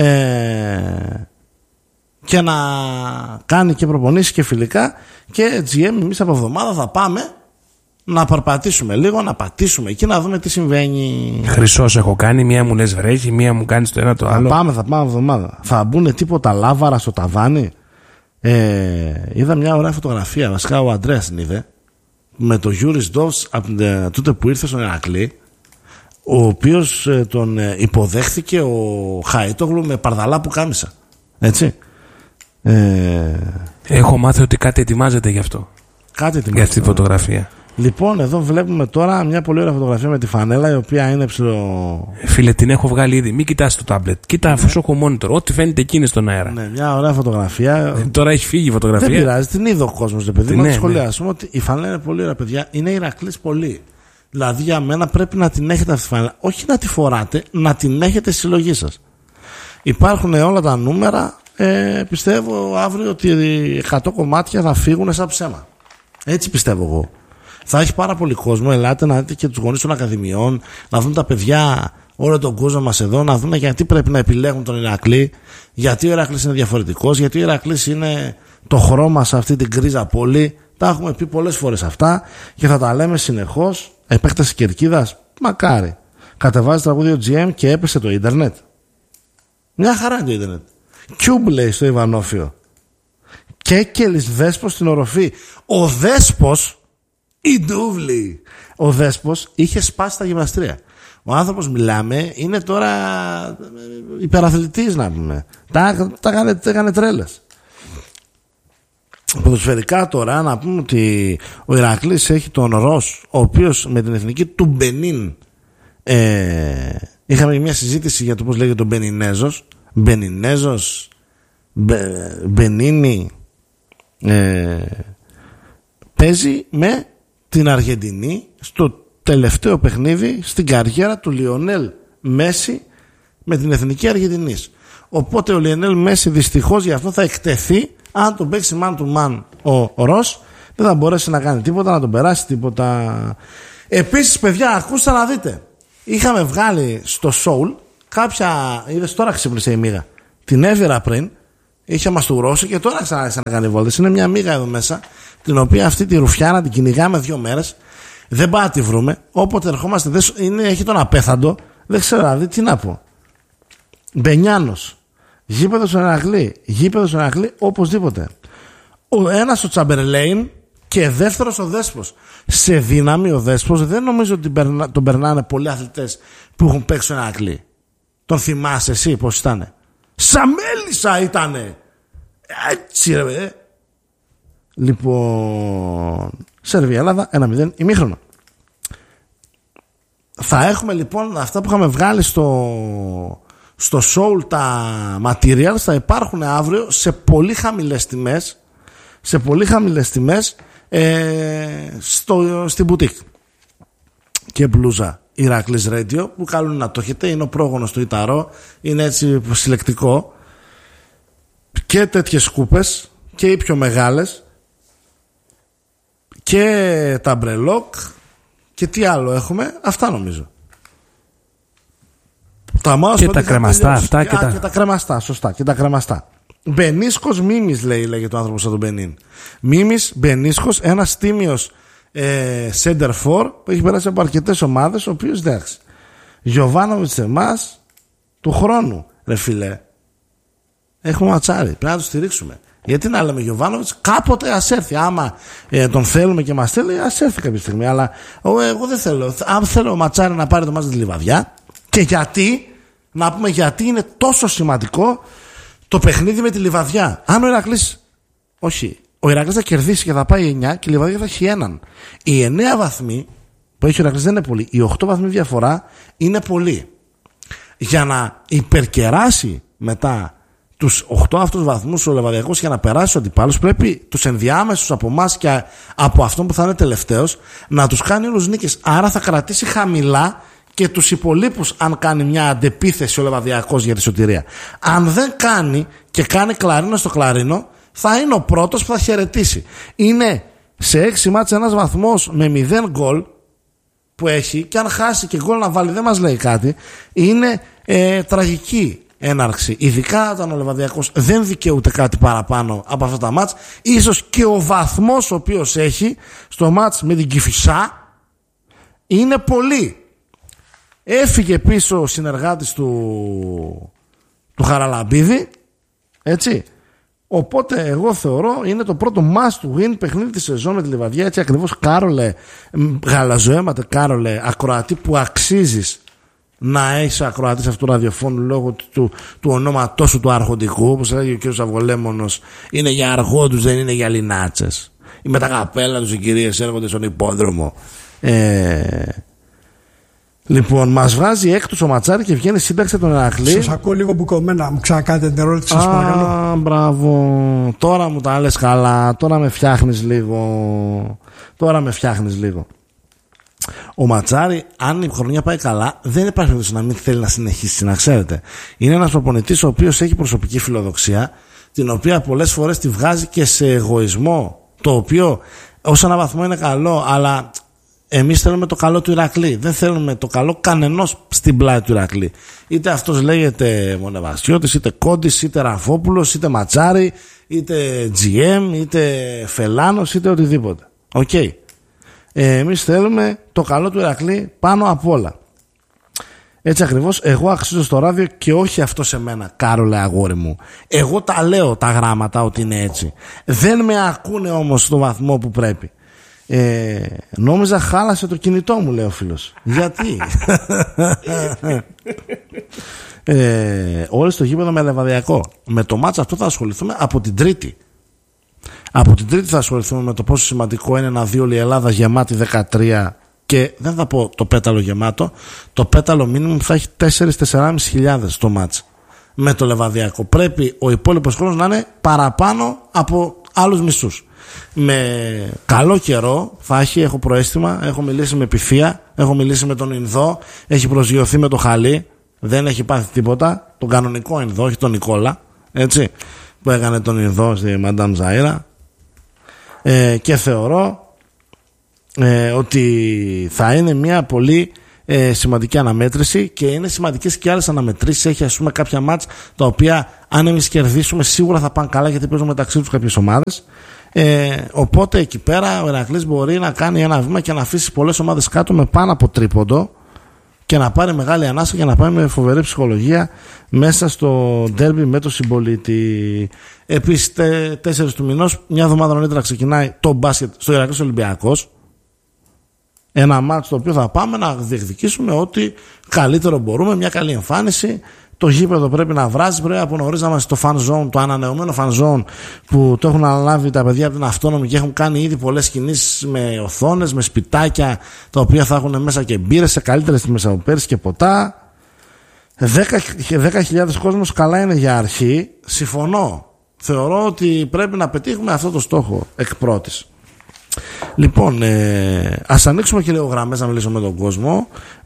και να κάνει και προπονήσεις και φιλικά. Και GM, εμείς από εβδομάδα θα πάμε να παρπατήσουμε λίγο, να πατήσουμε εκεί, να δούμε τι συμβαίνει.
Χρυσός έχω κάνει, μία μου λες βρέχει, μία μου κάνει το ένα το άλλο.
Θα πάμε εβδομάδα. Θα μπουν τίποτα λάβαρα στο ταβάνι. Είδα μια ωραία φωτογραφία, βασικά ο Αντρέας την είδε, με το Γιούρις Ντόβς τότε που ήρθε στον Ηρακλή, ο οποίος τον υποδέχθηκε ο Χαΐτογλου με παρδαλά που κάμισα. Έτσι.
Έχω μάθει ότι κάτι ετοιμάζεται γι' αυτό.
Κάτι ετοιμάζεται.
Για αυτή τη φωτογραφία.
Λοιπόν, εδώ βλέπουμε τώρα μια πολύ ωραία φωτογραφία με τη φανέλα, η οποία είναι ψηλό.
Φίλε, την έχω βγάλει ήδη. Μην κοιτάς το τάμπλετ. Κοίτα, αφού σου έχω monitor. Ό,τι φαίνεται εκεί είναι στον αέρα.
Ναι, μια ωραία φωτογραφία.
Τώρα έχει φύγει η φωτογραφία.
Δεν πειράζει, την είδε ο κόσμος, παιδί.
Ναι,
Να σχολιάσουμε ότι η φανέλα είναι πολύ ωραία, παιδιά. Είναι Ηρακλής πολύ. Δηλαδή, για μένα πρέπει να την έχετε αυτή τη φανέλα. Όχι να τη φοράτε, να την έχετε στη συλλογή σας. Υπάρχουν όλα τα νούμερα. Πιστεύω αύριο ότι 100 κομμάτια θα φύγουν σαν ψέμα. Έτσι πιστεύω εγώ. Θα έχει πάρα πολύ κόσμο. Ελάτε να δείτε και τους γονείς των ακαδημιών, να δουν τα παιδιά, όλο τον κόσμο μας εδώ, να δουν γιατί πρέπει να επιλέγουν τον Ηρακλή, γιατί ο Ηρακλής είναι διαφορετικός, γιατί ο Ηρακλής είναι το χρώμα σε αυτή την γκρίζα πόλη. Τα έχουμε πει πολλές φορές αυτά και θα τα λέμε συνεχώς. Επέκταση Κερκίδας, μακάρι. Κατεβάζει τραγούδιο GM και έπεσε το ίντερνετ. Μια χαρά είναι το ίντερνετ. Κιούμπ λέει στο Ιβανόφιο. Κέκελης Δέσπος στην οροφή. Ο Δέσπος, η Ντούβλη. Ο Δέσπος είχε σπάσει τα γυμναστρία. Ο άνθρωπος, μιλάμε, είναι τώρα υπεραθλητής, να πούμε. Τα έκανε τρέλες. Ποδοσφαιρικά τώρα να πούμε ότι ο Ηρακλής έχει τον Ρος, ο οποίος με την εθνική του Μπενίν, είχαμε μια συζήτηση για το πώς λέγεται ο Μπενινέζος, Μπενίνι, παίζει με την Αργεντινή στο τελευταίο παιχνίδι στην καριέρα του Λιονέλ Μέση με την εθνική Αργεντινής. Οπότε ο Λιονέλ Μέση δυστυχώς γι' αυτό θα εκτεθεί. Αν τον παίξει man to man ο Ρος, δεν θα μπορέσει να κάνει τίποτα, να τον περάσει τίποτα. Επίσης, παιδιά, ακούστε να δείτε. Είχαμε βγάλει στο Soul κάποια. Είδες, τώρα ξύπνησε η μύγα. Την έβγαιρα πριν, είχε μαστουρώσει και τώρα ξανάρχισε να κάνει βόλτες. Είναι μια μύγα εδώ μέσα, την οποία αυτή τη ρουφιάνα την κυνηγάμε 2 μέρες. Δεν πάει να τη βρούμε. Όποτε ερχόμαστε, έχει τον απέθαντο. Δεν ξέρω, δηλαδή, τι να πω. Μπενιάνος. Γήπεδο στον Ηρακλή, οπωσδήποτε. Ο ένας ο Τσαμπερλέιν και δεύτερος ο Δέσπος. Σε δύναμη ο Δέσπος δεν νομίζω ότι τον περνάνε πολλοί αθλητές που έχουν παίξει στον Ηρακλή. Τον θυμάσαι εσύ πως ήτανε? Σαμέλισσα ήτανε. Έτσι ρε. Λοιπόν, Σερβία-Ελλάδα 1-0 ημίχρονο. Θα έχουμε λοιπόν αυτά που είχαμε βγάλει στο Soul, τα materials θα υπάρχουν αύριο σε πολύ χαμηλές τιμές, στην boutique. Και μπλούζα Ηρακλής Radio που καλούν να το έχετε, είναι ο πρόγονος του Ιταρό, είναι έτσι συλλεκτικό, και τέτοιες σκούπες και οι πιο μεγάλες και τα μπρελόκ και τι άλλο έχουμε, αυτά νομίζω.
Και τα κρεμαστά αυτά και
τα κρεμαστά, σωστά, και τα κρεμαστά. Μπενίσκος Μίμης λέγεται ο άνθρωπος από τον Μπενίν. Μίμης Μπενίσκος, ένας τίμιος center for που έχει περάσει από αρκετές ομάδες, ο οποίος εντάξει. Γιοβάνοβιτς εμάς του χρόνου, ρε φίλε. Έχουμε ματσάρι, πρέπει να το στηρίξουμε. Γιατί να λέμε Γιοβάνοβιτς, κάποτε ας έρθει. Άμα τον θέλουμε και μας θέλει, ας έρθει κάποια στιγμή. Αλλά εγώ δεν θέλω. Αν θέλω ο Ματσάρι να πάρει το μάτς τη Λιβαδιά. Και γιατί, να πούμε γιατί είναι τόσο σημαντικό το παιχνίδι με τη Λιβαδιά. Αν ο Ηρακλής, όχι, ο Ηρακλής θα κερδίσει και θα πάει 9 και η Λιβαδιά θα έχει 1. Οι 9 βαθμοί που έχει ο Ηρακλής δεν είναι πολύ. Οι 8 βαθμοί διαφορά είναι πολύ. Για να υπερκεράσει μετά τους 8 αυτούς βαθμούς ο Λεβαδιακός, για να περάσει ο αντιπάλος, πρέπει τους ενδιάμεσους από εμάς και από αυτόν που θα είναι τελευταίος να τους κάνει όλους νίκες. Άρα θα κρατήσει χαμηλά και τους υπολείπους αν κάνει μια αντεπίθεση ο Λεβαδιακός για τη σωτηρία. Αν δεν κάνει και κάνει κλαρίνο στο κλαρίνο, θα είναι ο πρώτος που θα χαιρετήσει. Είναι σε 6 μάτς ένας βαθμός με 0 γκολ που έχει, και αν χάσει και γκολ να βάλει δεν μας λέει κάτι. Είναι τραγική έναρξη, ειδικά όταν ο Λεβαδιακός δεν δικαιούται κάτι παραπάνω από αυτά τα μάτς. Ίσως και ο βαθμός ο οποίος έχει στο μάτς με την Κηφισά είναι πολύ. Έφυγε πίσω ο συνεργάτης του Χαραλαμπίδη, έτσι. Οπότε εγώ θεωρώ είναι το πρώτο must win παιχνίδι της σεζόν με τη Λιβαδιά. Έτσι ακριβώς, Κάρολε, γαλαζοαίματα Κάρολε, ακροατή που αξίζεις να έχεις ακροατής αυτού του ραδιοφώνου λόγω του ονόματός σου του αρχοντικού, όπως έλεγε ο κ. Αυγολέμονος, είναι για αρχόντους, δεν είναι για λινάτσες. Με τα καπέλα τους οι κυρίες έρχονται στον υπόδρομο. Λοιπόν, μας βγάζει έκτος ο Ματσάρη και βγαίνει σύνταξη τον Ηρακλή.
Σας ακούω λίγο μπουκωμένα. Μου ξανακάνετε την ερώτηση, σας παρακαλώ.
Μπράβο. Τώρα μου τα λες καλά. Τώρα με φτιάχνεις λίγο. Ο Ματσάρη, αν η χρονιά πάει καλά, δεν υπάρχει περίπτωση να μην θέλει να συνεχίσει, να ξέρετε. Είναι ένας προπονητής ο οποίος έχει προσωπική φιλοδοξία, την οποία πολλές φορές τη βγάζει και σε εγωισμό, το οποίο ως ένα βαθμό είναι καλό, αλλά εμείς θέλουμε το καλό του Ηρακλή. Δεν θέλουμε το καλό κανενός στην πλάτη του Ηρακλή. Είτε αυτός λέγεται Μονεβασιώτης, είτε Κόντης, είτε Ραφόπουλος, είτε Ματσάρη, είτε GM, είτε Φελάνος, είτε οτιδήποτε. Οκ. Εμείς θέλουμε το καλό του Ηρακλή πάνω απ' όλα. Έτσι ακριβώς, εγώ αξίζω στο ράδιο και όχι αυτό σε μένα, Κάρολε αγόρι μου. Εγώ τα λέω τα γράμματα ότι είναι έτσι. Δεν με ακούνε όμως στο βαθμό που πρέπει. Νόμιζα χάλασε το κινητό μου, λέει ο φίλος. Γιατί? Όλοι στο γήπεδο με Λεβαδιακό. Με το μάτς αυτό θα ασχοληθούμε από την Τρίτη. Από την Τρίτη θα ασχοληθούμε με το πόσο σημαντικό είναι να δει όλη η Ελλάδα γεμάτη 13. Και δεν θα πω το πέταλο γεμάτο. Το πέταλο μίνιμουμ θα έχει 4-4.500 το μάτς με το Λεβαδιακό. Πρέπει ο υπόλοιπος χρόνος να είναι παραπάνω από άλλους μισούς. Με καλό καιρό θα έχει, έχω προαίσθημα, έχω μιλήσει με Πιφία, έχω μιλήσει με τον Ινδό, έχει προσγειωθεί με το Χαλί, δεν έχει πάθει τίποτα. Τον κανονικό Ινδό, όχι τον Νικόλα, έτσι, που έκανε τον Ινδό στη Μαντάμ Ζαΐρα. Και θεωρώ ότι θα είναι μια πολύ σημαντική αναμέτρηση, και είναι σημαντικές και άλλες αναμετρήσεις. Έχει, ας πούμε, κάποια μάτς τα οποία αν εμείς κερδίσουμε σίγουρα θα πάνε καλά, γιατί παίζουν μεταξύ τους κάποιες ομάδες. Οπότε εκεί πέρα ο Ηρακλής μπορεί να κάνει ένα βήμα και να αφήσει πολλές ομάδες κάτω με πάνω από τρίποντο και να πάρει μεγάλη ανάσα και να πάει με φοβερή ψυχολογία μέσα στο ντέρμπι με το Συμπολίτη. Επίσης 4 του μηνός, μια εβδομάδα νωρίτερα, ξεκινάει το μπάσκετ στο Ηρακλής Ολυμπιακός. Ένα μάτσο το οποίο θα πάμε να διεκδικήσουμε ό,τι καλύτερο μπορούμε, μια καλή εμφάνιση. Το γήπεδο πρέπει να βράζει, πρέπει από νωρίς να είμαστε στο fan zone, το ανανεωμένο fan zone που το έχουν αναλάβει τα παιδιά από την Αυτόνομη και έχουν κάνει ήδη πολλές κινήσεις με οθόνες, με σπιτάκια τα οποία θα έχουν μέσα και μπύρες σε καλύτερες τιμές από πέρυσι και ποτά. 10.000 κόσμος καλά είναι για αρχή. Συμφωνώ. Θεωρώ ότι πρέπει να πετύχουμε αυτό το στόχο εκ πρώτης. Λοιπόν, ας ανοίξουμε και λίγο γραμμές να μιλήσουμε με τον κόσμο.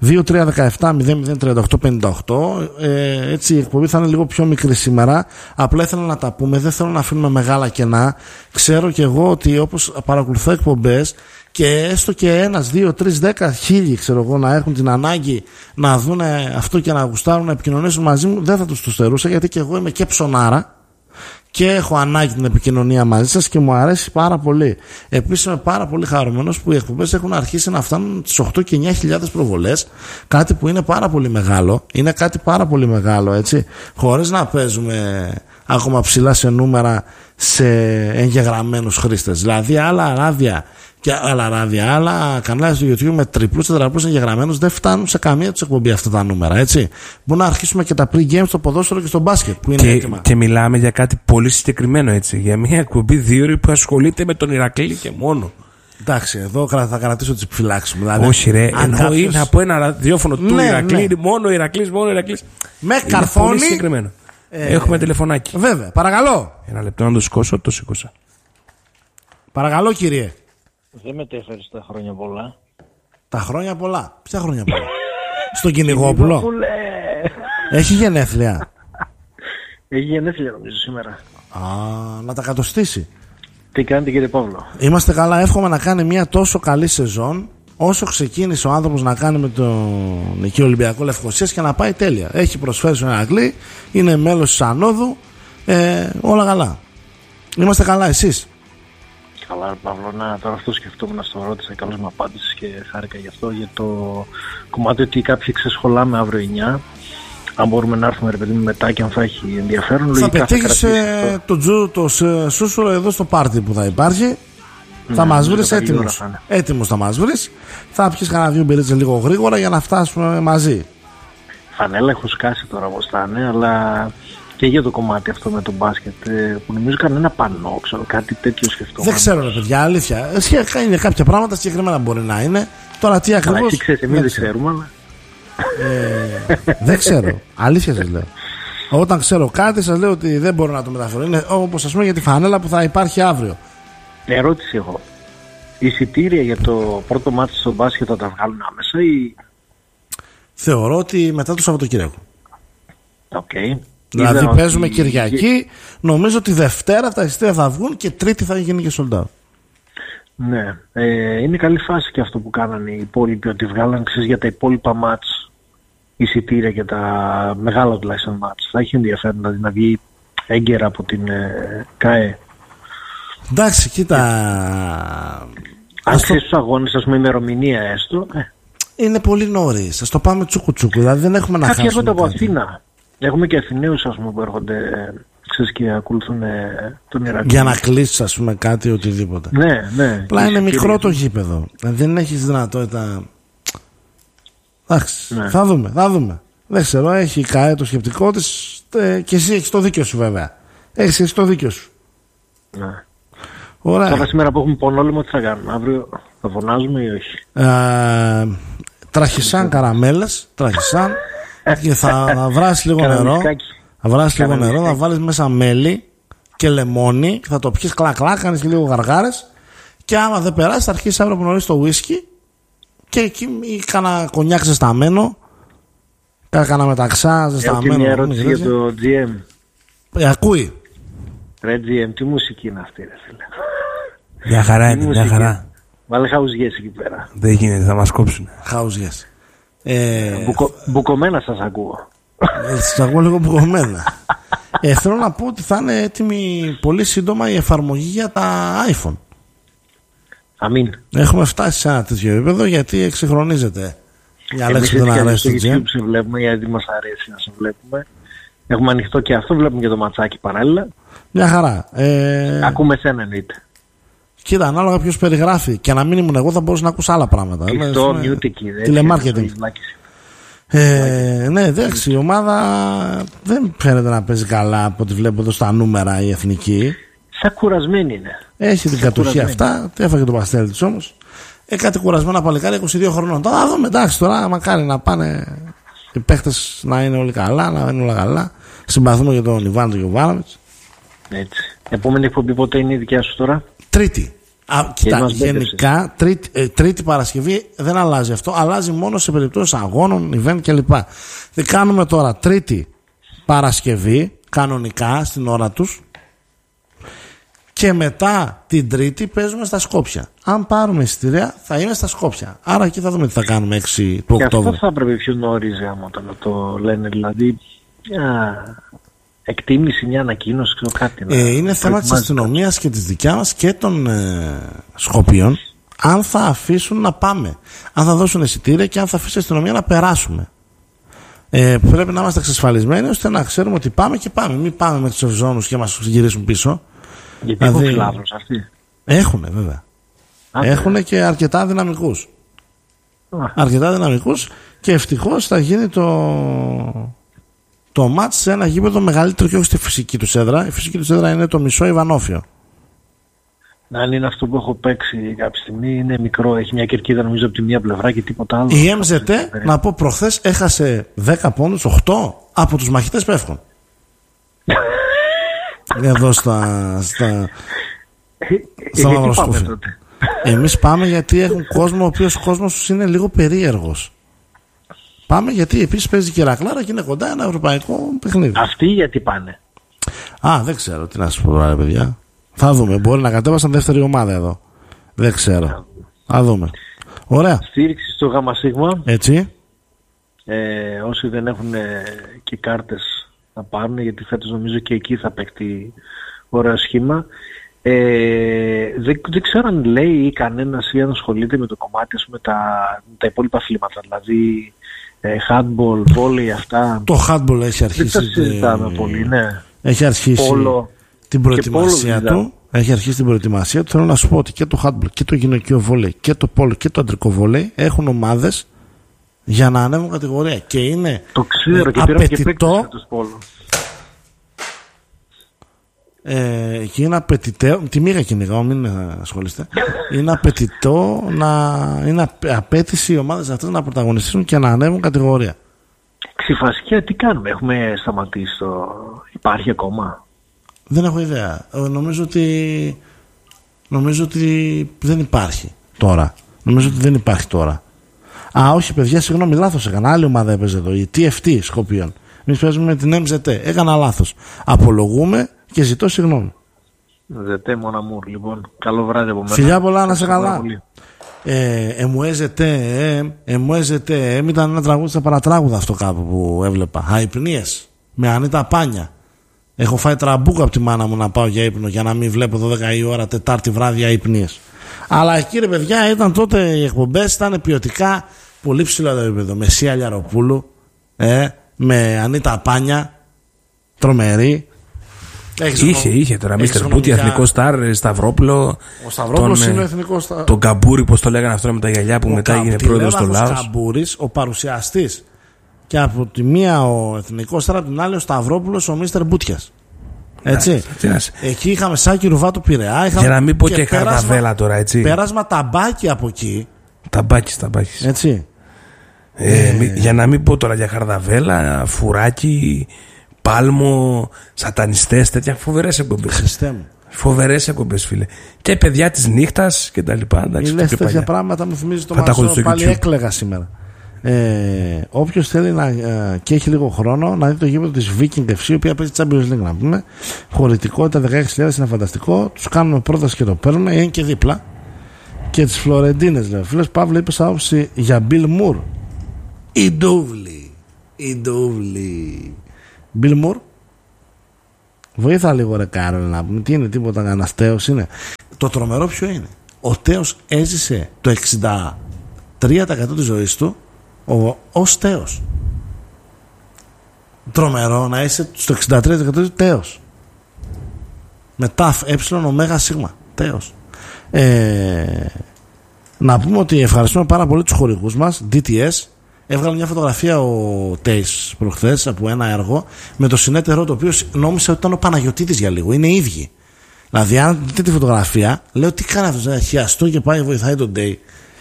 2-3-17-00-38-58. Έτσι η εκπομπή θα είναι λίγο πιο μικρή σήμερα. Απλά ήθελα να τα πούμε, δεν θέλω να αφήνουμε μεγάλα κενά. Ξέρω και εγώ ότι όπως παρακολουθώ εκπομπές, και έστω και 1, 2, 3, 10 χίλιοι, ξέρω εγώ, να έχουν την ανάγκη να δουν αυτό και να γουστάρουν να επικοινωνήσουν μαζί μου, δεν θα τους το στερούσα, γιατί και εγώ είμαι και ψωνάρα και έχω ανάγκη την επικοινωνία μαζί σας και μου αρέσει πάρα πολύ. Επίσης είμαι πάρα πολύ χαρούμενος που οι εκπομπές έχουν αρχίσει να φτάνουν τις 8 και 9.000 προβολές, κάτι που είναι πάρα πολύ μεγάλο. Είναι κάτι πάρα πολύ μεγάλο, έτσι, χωρίς να παίζουμε ακόμα ψηλά σε νούμερα σε εγγεγραμμένους χρήστες. Δηλαδή άλλα ράδια και άλλα κανάλια στο YouTube με τριπλούς, τετραπλούς εγγεγραμμένους δεν φτάνουν σε καμία τους εκπομπή αυτά τα νούμερα, έτσι. Μπορούμε να αρχίσουμε και τα pre-games στο ποδόσφαιρο και στο μπάσκετ που είναι έτοιμα. Και μιλάμε για κάτι πολύ συγκεκριμένο, έτσι. Για μια εκπομπή 2 ώρες που ασχολείται με τον Ηρακλή και μόνο. Εντάξει, εδώ θα κρατήσω τις επιφυλάξεις μου. Δηλαδή, όχι, ρε. Εννοώ είναι από ένα ραδιόφωνο του Ηρακλή, ναι. Μόνο Ηρακλής. Με καρφώνει. Πολύ συγκεκριμένο. Έχουμε τηλεφωνάκι. Βέβαια, παρακαλώ. Ένα λεπτό να το σηκώσω, το σήκωσα. Παρακαλώ, κύριε.
Δεν μετέφερες τα χρόνια πολλά.
Τα χρόνια πολλά. Ποια χρόνια πολλά? Στον Κυνηγόπουλο. Έχει γενέθλια.
Έχει γενέθλια νομίζω σήμερα.
Να τα κατοστήσει.
Τι κάνετε κύριε Παύλο?
Είμαστε καλά. Εύχομαι να κάνει μια τόσο καλή σεζόν όσο ξεκίνησε ο άνθρωπος να κάνει με τον εκεί Ολυμπιακό Λευκοσίας και να πάει τέλεια. Έχει προσφέρει στον Ηρακλή, είναι μέλος της Ανόδου, όλα καλά. Είμαστε καλά, εσείς?
Καλά Παύλο, τώρα αυτό σκεφτόμουν να στο ρώτησα, καλώς μου απάντησες και χάρηκα γι' αυτό, για το κομμάτι ότι κάποιοι ξεσχολάμε αύριο 9. Αν μπορούμε να έρθουμε ρε παιδί μου μετά και αν θα έχει ενδιαφέρον.
Θα πετύχεις το σούσουρο εδώ στο πάρτι που θα υπάρχει. Θα μας βρεις έτοιμος θα μας βρεις. Θα πιεις κανένα 2 μπυρίτσες λίγο γρήγορα για να φτάσουμε μαζί.
Φανέλα έχω σκάσει τώρα όπως θα είναι, αλλά και για το κομμάτι αυτό με το μπάσκετ, που νομίζω κανένα πανό, ξέρω, κάτι τέτοιο σκεφτόμαστε.
Δεν ξέρω, ρε παιδιά, αλήθεια. Είναι κάποια πράγματα συγκεκριμένα μπορεί να είναι. Τώρα τι ακριβώς.
Εσύ ξέρεις, εμείς δεν ξέρουμε, αλλά.
Δεν ξέρω. Αλήθεια σας λέω. Όταν ξέρω κάτι, σας λέω ότι δεν μπορώ να το μεταφέρω. Είναι όπως, ας πούμε, για τη φανέλα που θα υπάρχει αύριο.
Ερώτηση έχω. Εισιτήρια για το πρώτο μάτι στο μπάσκετ θα τα βγάλουν άμεσα ή.
Θεωρώ ότι μετά το Σαββατοκύριακο.
Okay.
Δηλαδή παίζουμε Κυριακή, νομίζω ότι Δευτέρα τα εισιτήρια θα βγουν και Τρίτη θα γίνει και sold out.
Ναι, είναι καλή φάση και αυτό που κάνανε οι υπόλοιποι, ότι βγάλαν για τα υπόλοιπα μάτς εισιτήρια και τα μεγάλα τουλάχιστον μάτς. Θα έχει ενδιαφέρον δηλαδή να βγει έγκαιρα από την ΚΑΕ.
Εντάξει, κοίτα.
Αν ξέρεις τους αγώνες, ας πούμε ημερομηνία έστω.
Είναι πολύ νωρίς. Ας το πάμε τσούκου-τσούκου. Δηλαδή δεν έχουμε να χάσουμε.
Κάποιοι έρχονται από Αθήνα. Έχουμε και Αθηναίους, ας πούμε, που έρχονται, ξέρεις, και ακολουθούν τον Ηρακλή.
Για να κλείσεις, ας πούμε, κάτι, οτιδήποτε.
Ναι.
Απλά είναι μικρό το γήπεδο. Δεν έχεις δυνατότητα. Εντάξει. Ναι. Θα δούμε. Δεν ξέρω, έχει η ΚΑΕ το σκεπτικό της και εσύ έχεις το δίκιο σου, βέβαια. Έχεις το δίκιο σου.
Ναι.
Ωραία.
Τώρα σήμερα που έχουμε πονόλεμο, τι θα κάνουμε? Αύριο θα φωνάζουμε ή όχι?
Τραχισάν καραμέλες. Και θα βράσεις λίγο νερό. Θα βάλεις μέσα μέλι και λεμόνι. Και θα το πιεις κλακ-κλακ, κάνεις και λίγο γαργάρες. Και άμα δεν περάσει, θα αρχίσεις αύριο από νωρίς το ουίσκι. Και εκεί ή κάνα κονιάκ ζεσταμένο. Κάνα μεταξά ζεσταμένο.
Έχω μια ερώτηση για το GM.
Ακούει.
Ρε GM, τι μουσική είναι αυτή, ρε φίλε?
Μια χαρά είναι, μια χαρά.
Βάλε χαουζιές εκεί πέρα.
Δεν γίνεται, θα μας κόψουν.
Χαουζιές.
Μπουκωμένα σας ακούω.
Σας ακούω λίγο μπουκωμένα. Θέλω να πω ότι θα είναι έτοιμη πολύ σύντομα η εφαρμογή για τα iPhone.
Αμήν.
Έχουμε φτάσει σε ένα τέτοιο επίπεδο γιατί εξυγχρονίζεται. Για Αλέξη δεν αρέσει το
YouTube σε βλέπουμε, γιατί μας αρέσει να σε βλέπουμε. Έχουμε ανοιχτό και αυτό, βλέπουμε και το ματσάκι παράλληλα.
Μια χαρά.
Ακούμε εσένα, εννοείται.
Κοίτα, ανάλογα ποιος περιγράφει. Και να μην ήμουν εγώ, θα μπορούσα να ακούσω άλλα πράγματα.
Κλειστό, mute εκεί.
Τηλεμάρκετινγκ. Ναι, εντάξει, η ομάδα δεν φαίνεται να παίζει καλά από ό,τι βλέπω εδώ στα νούμερα η εθνική.
Σαν κουρασμένη είναι.
Έχει την κατοχή αυτά. Έφαγε το παστέλι της όμως. Κάτι κουρασμένα παλικάρια 22 χρονών. Τώρα θα δούμε, εντάξει, τώρα μακάρι να πάνε οι παίχτες να είναι όλοι καλά, να είναι όλα καλά. Συμπαθούμε για τον Ιβάν τον Γιοβάνοβιτς.
Έτσι. Επόμενη εκπομπή πότε είναι η δικιά σου τώρα?
Τρίτη. Κοίτα, γενικά τρίτη Παρασκευή δεν αλλάζει αυτό. Αλλάζει μόνο σε περιπτώσεις αγώνων, event κλπ. Δεν κάνουμε τώρα Τρίτη Παρασκευή κανονικά στην ώρα τους. Και μετά την Τρίτη παίζουμε στα Σκόπια. Αν πάρουμε εισιτήρια θα είναι στα Σκόπια. Άρα εκεί θα δούμε τι θα κάνουμε 6 του Οκτώβρη.
Και αυτό θα έπρεπε πιο νωρίς όταν το λένε, δηλαδή εκτίμηση, μια ανακοίνωση, ξέρω κάτι.
Είναι θέμα της αστυνομίας και της δικιά μας και των Σκοπίων αν θα αφήσουν να πάμε. Αν θα δώσουν εισιτήρια και αν θα αφήσει η αστυνομία να περάσουμε. Πρέπει να είμαστε εξασφαλισμένοι ώστε να ξέρουμε ότι πάμε και πάμε. Μην πάμε με τους ευζώνους και μας γυρίσουν πίσω.
Γιατί έχουν φιλάθλους αυτοί?
Έχουνε βέβαια. Έχουνε και αρκετά δυναμικούς. Αρκετά δυναμικούς και ευτυχώς θα γίνει το μάτς σε ένα γήπεδο μεγαλύτερο και όχι στη φυσική του έδρα. Η φυσική του έδρα είναι το μισό Ιβανόφιο.
Αν είναι αυτό που έχω παίξει κάποια στιγμή, είναι μικρό. Έχει μια κερκίδα νομίζω από τη μία πλευρά και τίποτα άλλο.
Η MZT, να πω, προχθές έχασε 10 πόντους, 8 από τους μαχητές Πεύκων. Εδώ στα Μαυροσκούφια. Εμείς πάμε γιατί έχουν κόσμο, ο οποίος κόσμος τους είναι λίγο περίεργος. Πάμε γιατί επίσης παίζει και Ηρακλάρα και είναι κοντά ένα ευρωπαϊκό παιχνίδι.
Αυτοί γιατί πάνε?
Δεν ξέρω τι να σας πω, ρε παιδιά. Θα δούμε. Μπορεί να κατέβασαν δεύτερη ομάδα εδώ. Δεν ξέρω. Θα δούμε. Ωραία.
Στήριξη στο ΓΣ.
Έτσι.
Όσοι δεν έχουν και κάρτες να πάρουν, γιατί φέτος νομίζω και εκεί θα παίξει ωραίο σχήμα. Δεν ξέρω αν λέει κανένας ή αν ασχολείται με το κομμάτι, ας πούμε, τα υπόλοιπα αθλήματα. Δηλαδή handball, volley, αυτά.
Το handball έχει αρχίσει.
Δεν τα συζητάμε πολύ, ναι.
Έχει αρχίσει την προετοιμασία του. Έχει αρχίσει την προετοιμασία του. Θέλω να σου πω ότι και το handball και το γυναικείο βόλεϊ και το πόλο και το αντρικό βόλεϊ έχουν ομάδες για να ανέβουν κατηγορία. Και είναι
το ξέρω, και
απαιτητό. και είναι απαιτητό. Τη μοίρα κυνηγάω, μην ασχολείστε. Είναι απαιτητό είναι απέτηση οι ομάδες αυτές να πρωταγωνιστήσουν και να ανέβουν κατηγορία.
Ξηφασικιά, τι κάνουμε, έχουμε σταματήσει Υπάρχει ακόμα?
Δεν έχω ιδέα. Νομίζω ότι δεν υπάρχει τώρα. Α, όχι παιδιά, συγγνώμη, λάθος έκανα. Άλλη ομάδα έπαιζε εδώ, η TFT Σκοπίων. Εμείς παίζουμε με την MZT. Έκανα λάθος. Απολογούμε και ζητώ συγγνώμη.
ZT Μοναμούρ, λοιπόν. Καλό βράδυ από μένα.
Φιλιά πολλά, να σε καλά. Εμουέζετε, ήταν ένα τραγούδι στα παρατράγουδα αυτό κάπου που έβλεπα. Αϊπνίες με Ανίτα Πάνια. Έχω φάει τραμπούκο από τη μάνα μου να πάω για ύπνο για να μην βλέπω 12 η ώρα Τετάρτη βράδυ αϊπνίες. Αλλά εκεί ρε παιδιά ήταν τότε οι εκπομπές, ήταν ποιοτικά πολύ ψηλό το επίπεδο. Με Σία Λιαροπούλου, με Ανίτα Πάνια, τρομερή.
Είχε τώρα Μίστερ Μπούτι, εθνικό στάρ, Σταυρόπουλο.
Ο Σταυρόπουλος είναι ο εθνικό στάρ.
Τον Καμπούρη, πώς το λέγανε αυτό με τα γυαλιά που μετά έγινε πρόεδρος στο Λάος. Ο
Καμπούρης, ο παρουσιαστής. Και από τη μία ο εθνικός στάρ, από την άλλη ο Σταυρόπουλος, ο Μίστερ Μπούτιας. Έτσι. Εκεί είχαμε Σάκη Ρουβάτου Πειραιά.
Για να μην πω και Καρδαβέλα τώρα, έτσι.
Πέρασμα Ταμπάκι από εκεί.
Ταμπάκι.
Έτσι.
Για να μην πω τώρα για Καρδαβέλα, Φουράκι, Πάλμο, σατανιστές, τέτοια φοβερές εκπομπές. Φοβερές εκπομπές, φίλε. Και παιδιά της νύχτας και τα λοιπά.
Λες τέτοια πράγματα μου θυμίζει το Μαρσό. Πάλι έκλαιγα σήμερα. Όποιος θέλει και έχει λίγο χρόνο να δει το γήπεδο της Viking FC, η οποία παίζει Champions League, να πούμε. Χωρητικότητα 16.000 είναι φανταστικό. Τους κάνουμε πρόταση και το παίρνουμε. Είναι και δίπλα. Και τις Φλωρεντίνες, λέει. Φίλος Παύλο, είπες άποψη για Bill Moore. Η Ντούβλη. Bill Moore. Βοήθα λίγο ρε Κάρολ να πούμε. Τι είναι, τίποτα, κανένας Τέος είναι. Το τρομερό ποιο είναι? Ο Τέος έζησε το 63% της ζωής του ως Τέος. Τρομερό να είσαι στο 63% Τέος. Με ταφ, ω σίγμα. Τέος. Να πούμε ότι ευχαριστούμε πάρα πολύ τους χορηγούς μας, DTS. Έβγαλε μια φωτογραφία ο Τέις προχθές από ένα έργο με το συνέτερό, το οποίο νόμισε ότι ήταν ο Παναγιωτίδης για λίγο. Είναι ίδιοι. Δηλαδή, αν δείτε τη φωτογραφία, λέω τι κάνει αυτό, χιαστό και πάει βοηθάει τον Τέι.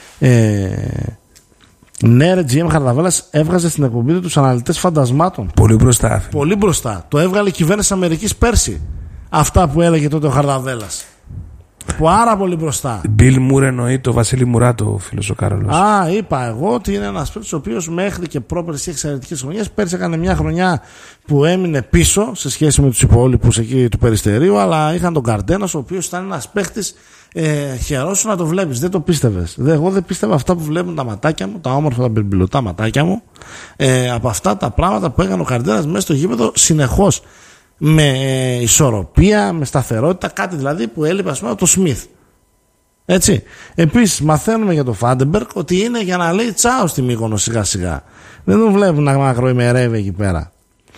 Ναι, ρε, GM Χαρδαβέλας έβγαζε στην εκπομπή του τους αναλυτές φαντασμάτων.
Πολύ μπροστά.
Πολύ μπροστά. Το έβγαλε η κυβέρνηση Αμερικής πέρσι. Αυτά που έλεγε τότε ο Χαρδαβέλας. Πάρα πολύ μπροστά.
Bill Moore εννοεί το Βασίλη Μουράτο, φίλος ο Κάρολος.
Είπα εγώ ότι είναι ένας παίκτης ο οποίος μέχρι και πρόπερση εξαιρετικές χρονιές. Πέρσι έκανε μια χρονιά που έμεινε πίσω σε σχέση με τους υπόλοιπους εκεί του Περιστερίου, αλλά είχαν τον Καρντένας, ο οποίος ήταν ένας παίκτης. Χαιρόσου να το βλέπεις, δεν το πίστευες. Εγώ δεν πίστευα αυτά που βλέπουν τα ματάκια μου, τα όμορφα, τα μπερμπιλωτά ματάκια μου, από αυτά τα πράγματα που έκανε ο Καρντένας μέσα στο γήπεδο συνεχώς. Με ισορροπία, με σταθερότητα, κάτι δηλαδή που έλειπε, ας πούμε, το Σμιθ. Έτσι. Επίσης, μαθαίνουμε για το Φάντεμπεργκ ότι είναι για να λέει τσάω στη Μύκονο σιγά σιγά. Δεν τον βλέπουν να μακροημερεύει εκεί πέρα.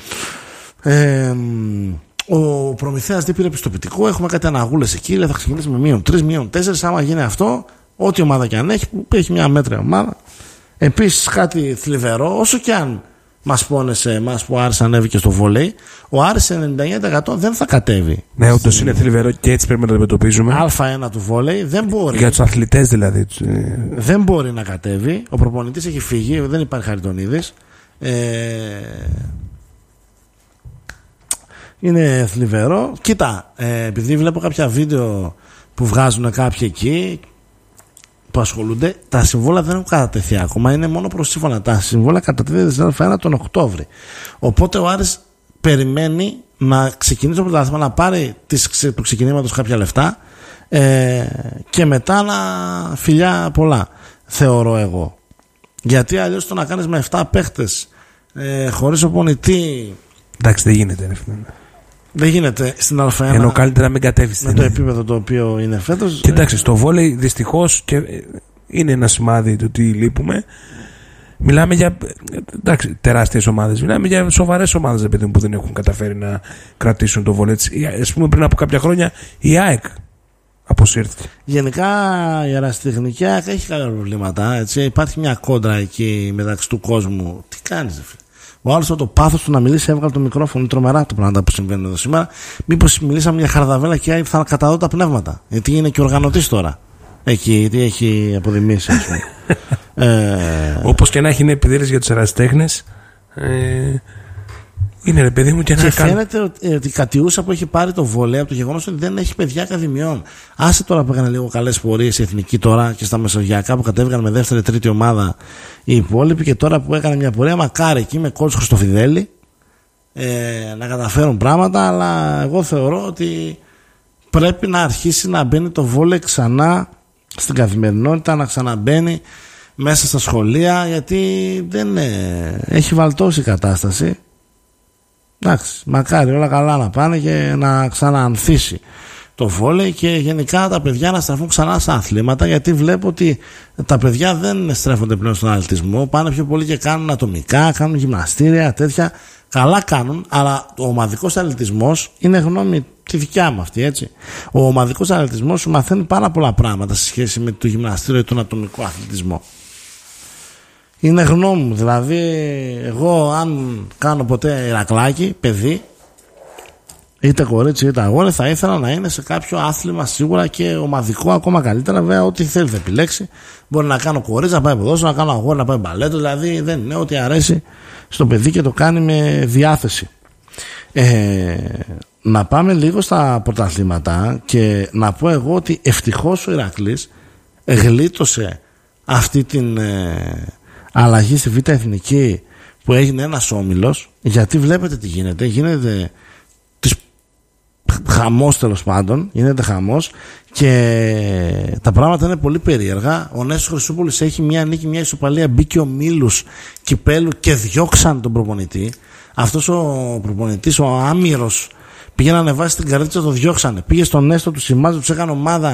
Ο Προμηθέας δεν πήρε πιστοποιητικό. Έχουμε κάτι αναγούλες εκεί. Θα ξεκινήσουμε με -3, -4. Άμα γίνει αυτό, ό,τι ομάδα και αν έχει, που έχει μια μέτρια ομάδα. Επίσης, κάτι θλιβερό, όσο και αν μας πόνεσε εμάς που ο Άρης ανέβηκε στο βολέι, ο Άρης 99% δεν θα κατέβει.
Ναι, όντως είναι θλιβερό και έτσι πρέπει να το αντιμετωπίζουμε.
Α1 του βολέι δεν μπορεί.
Για τους αθλητές δηλαδή.
Δεν μπορεί να κατέβει. Ο προπονητής έχει φύγει, δεν υπάρχει Χαριτονίδης. Είναι θλιβερό. Κοίτα, επειδή βλέπω κάποια βίντεο που βγάζουν κάποιοι εκεί που ασχολούνται, τα συμβόλαια δεν έχουν κατατεθεί ακόμα, είναι μόνο προσύμφωνα. Τα συμβόλαια κατατίθεται Α1 τον Οκτώβρη. Οπότε ο Άρης περιμένει να ξεκινήσει το πρωτάθλημα, να πάρει του ξεκινήματος κάποια λεφτά και μετά να φιλιά πολλά, θεωρώ εγώ. Γιατί αλλιώς το να κάνεις με 7 παίχτες χωρίς οπονητή.
Εντάξει, δεν γίνεται.
Δεν γίνεται στην Α1.
Ενώ καλύτερα να μην κατέβει
με το επίπεδο το οποίο είναι φέτος.
Κοιτάξτε, στο βόλεϊ δυστυχώς και είναι ένα σημάδι του τι λείπουμε. Μιλάμε για τεράστιες ομάδες. Μιλάμε για σοβαρές ομάδες που δεν έχουν καταφέρει να κρατήσουν το βόλεϊ. Ας πούμε, πριν από κάποια χρόνια η ΑΕΚ αποσύρθηκε.
Γενικά η αεραστεχνική ΑΕΚ έχει κάποια προβλήματα. Έτσι. Υπάρχει μια κόντρα εκεί μεταξύ του κόσμου. Τι κάνεις, φίλε? Ο άλλος το πάθος του να μιλήσει, έβγαλε το μικρόφωνο. Είναι τρομερά τα πράγματα που συμβαίνουν εδώ σήμερα. Μήπως μιλήσαμε για χαρδαβέλα και θα καταδώ τα πνεύματα. Γιατί είναι και οργανωτής τώρα. Εκεί, τι έχει αποδημήσει, ας πούμε.
Όπως και να έχει, είναι επιδέρες για τους ερασιτέχνες. Είναι, ρε παιδί μου, και
φαίνεται ότι η Κατιούσα που έχει πάρει το βόλεϊ από το γεγονός ότι δεν έχει παιδιά ακαδημιών. Άσε τώρα που έκανε λίγο καλές πορείες η εθνική τώρα και στα μεσογειακά που κατέβηκαν με δεύτερη-τρίτη ομάδα οι υπόλοιποι, και τώρα που έκανε μια πορεία, μακάρι εκεί με κότσο Χριστοφιδέλη να καταφέρουν πράγματα. Αλλά εγώ θεωρώ ότι πρέπει να αρχίσει να μπαίνει το βόλεϊ ξανά στην καθημερινότητα, να ξαναμπαίνει μέσα στα σχολεία, γιατί δεν έχει βαλτώσει η κατάσταση. Εντάξει, μακάρι όλα καλά να πάνε και να ξαναανθίσει το βόλεϊ και γενικά τα παιδιά να στραφούν ξανά σε αθλήματα, γιατί βλέπω ότι τα παιδιά δεν στρέφονται πλέον στον αθλητισμό, πάνε πιο πολύ και κάνουν ατομικά, κάνουν γυμναστήρια, τέτοια. Καλά κάνουν, αλλά ο ομαδικός αθλητισμός είναι γνώμη τη δικιά μου αυτή, έτσι. Ο ομαδικός αθλητισμός σου μαθαίνει πάρα πολλά πράγματα σε σχέση με το γυμναστήριο ή τον ατομικό αθλητισμό. Είναι γνώμη μου, δηλαδή εγώ αν κάνω ποτέ Ηρακλάκι, παιδί, είτε κορίτσι είτε αγόρι, θα ήθελα να είναι σε κάποιο άθλημα σίγουρα και ομαδικό ακόμα καλύτερα. Βέβαια, ό,τι θέλει θα επιλέξει. Μπορεί να κάνω κορίτσι να πάει ποδόσφαιρο, να κάνω αγόρι να πάει μπαλέτο, δηλαδή δεν είναι ό,τι αρέσει στο παιδί και το κάνει με διάθεση. Να πάμε λίγο στα πρωταθλήματα και να πω εγώ ότι ευτυχώς ο Ηρακλής γλίτωσε αυτή την αλλαγή στη Β' Εθνική που έγινε ένας όμιλος, γιατί βλέπετε τι γίνεται. Γίνεται χαμός, τέλος πάντων, γίνεται χαμός και τα πράγματα είναι πολύ περίεργα. Ο Νέσος Χρυσούπολης έχει μια νίκη, μια ισοπαλία, μπήκε ο Μήλους κυπέλου και διώξαν τον προπονητή. Αυτός ο προπονητής, ο Άμυρος, πήγε να ανεβάσει την καρδίτσα, το διώξανε. Πήγε στον Νέστο, του σημάζει, του έκανε ομάδα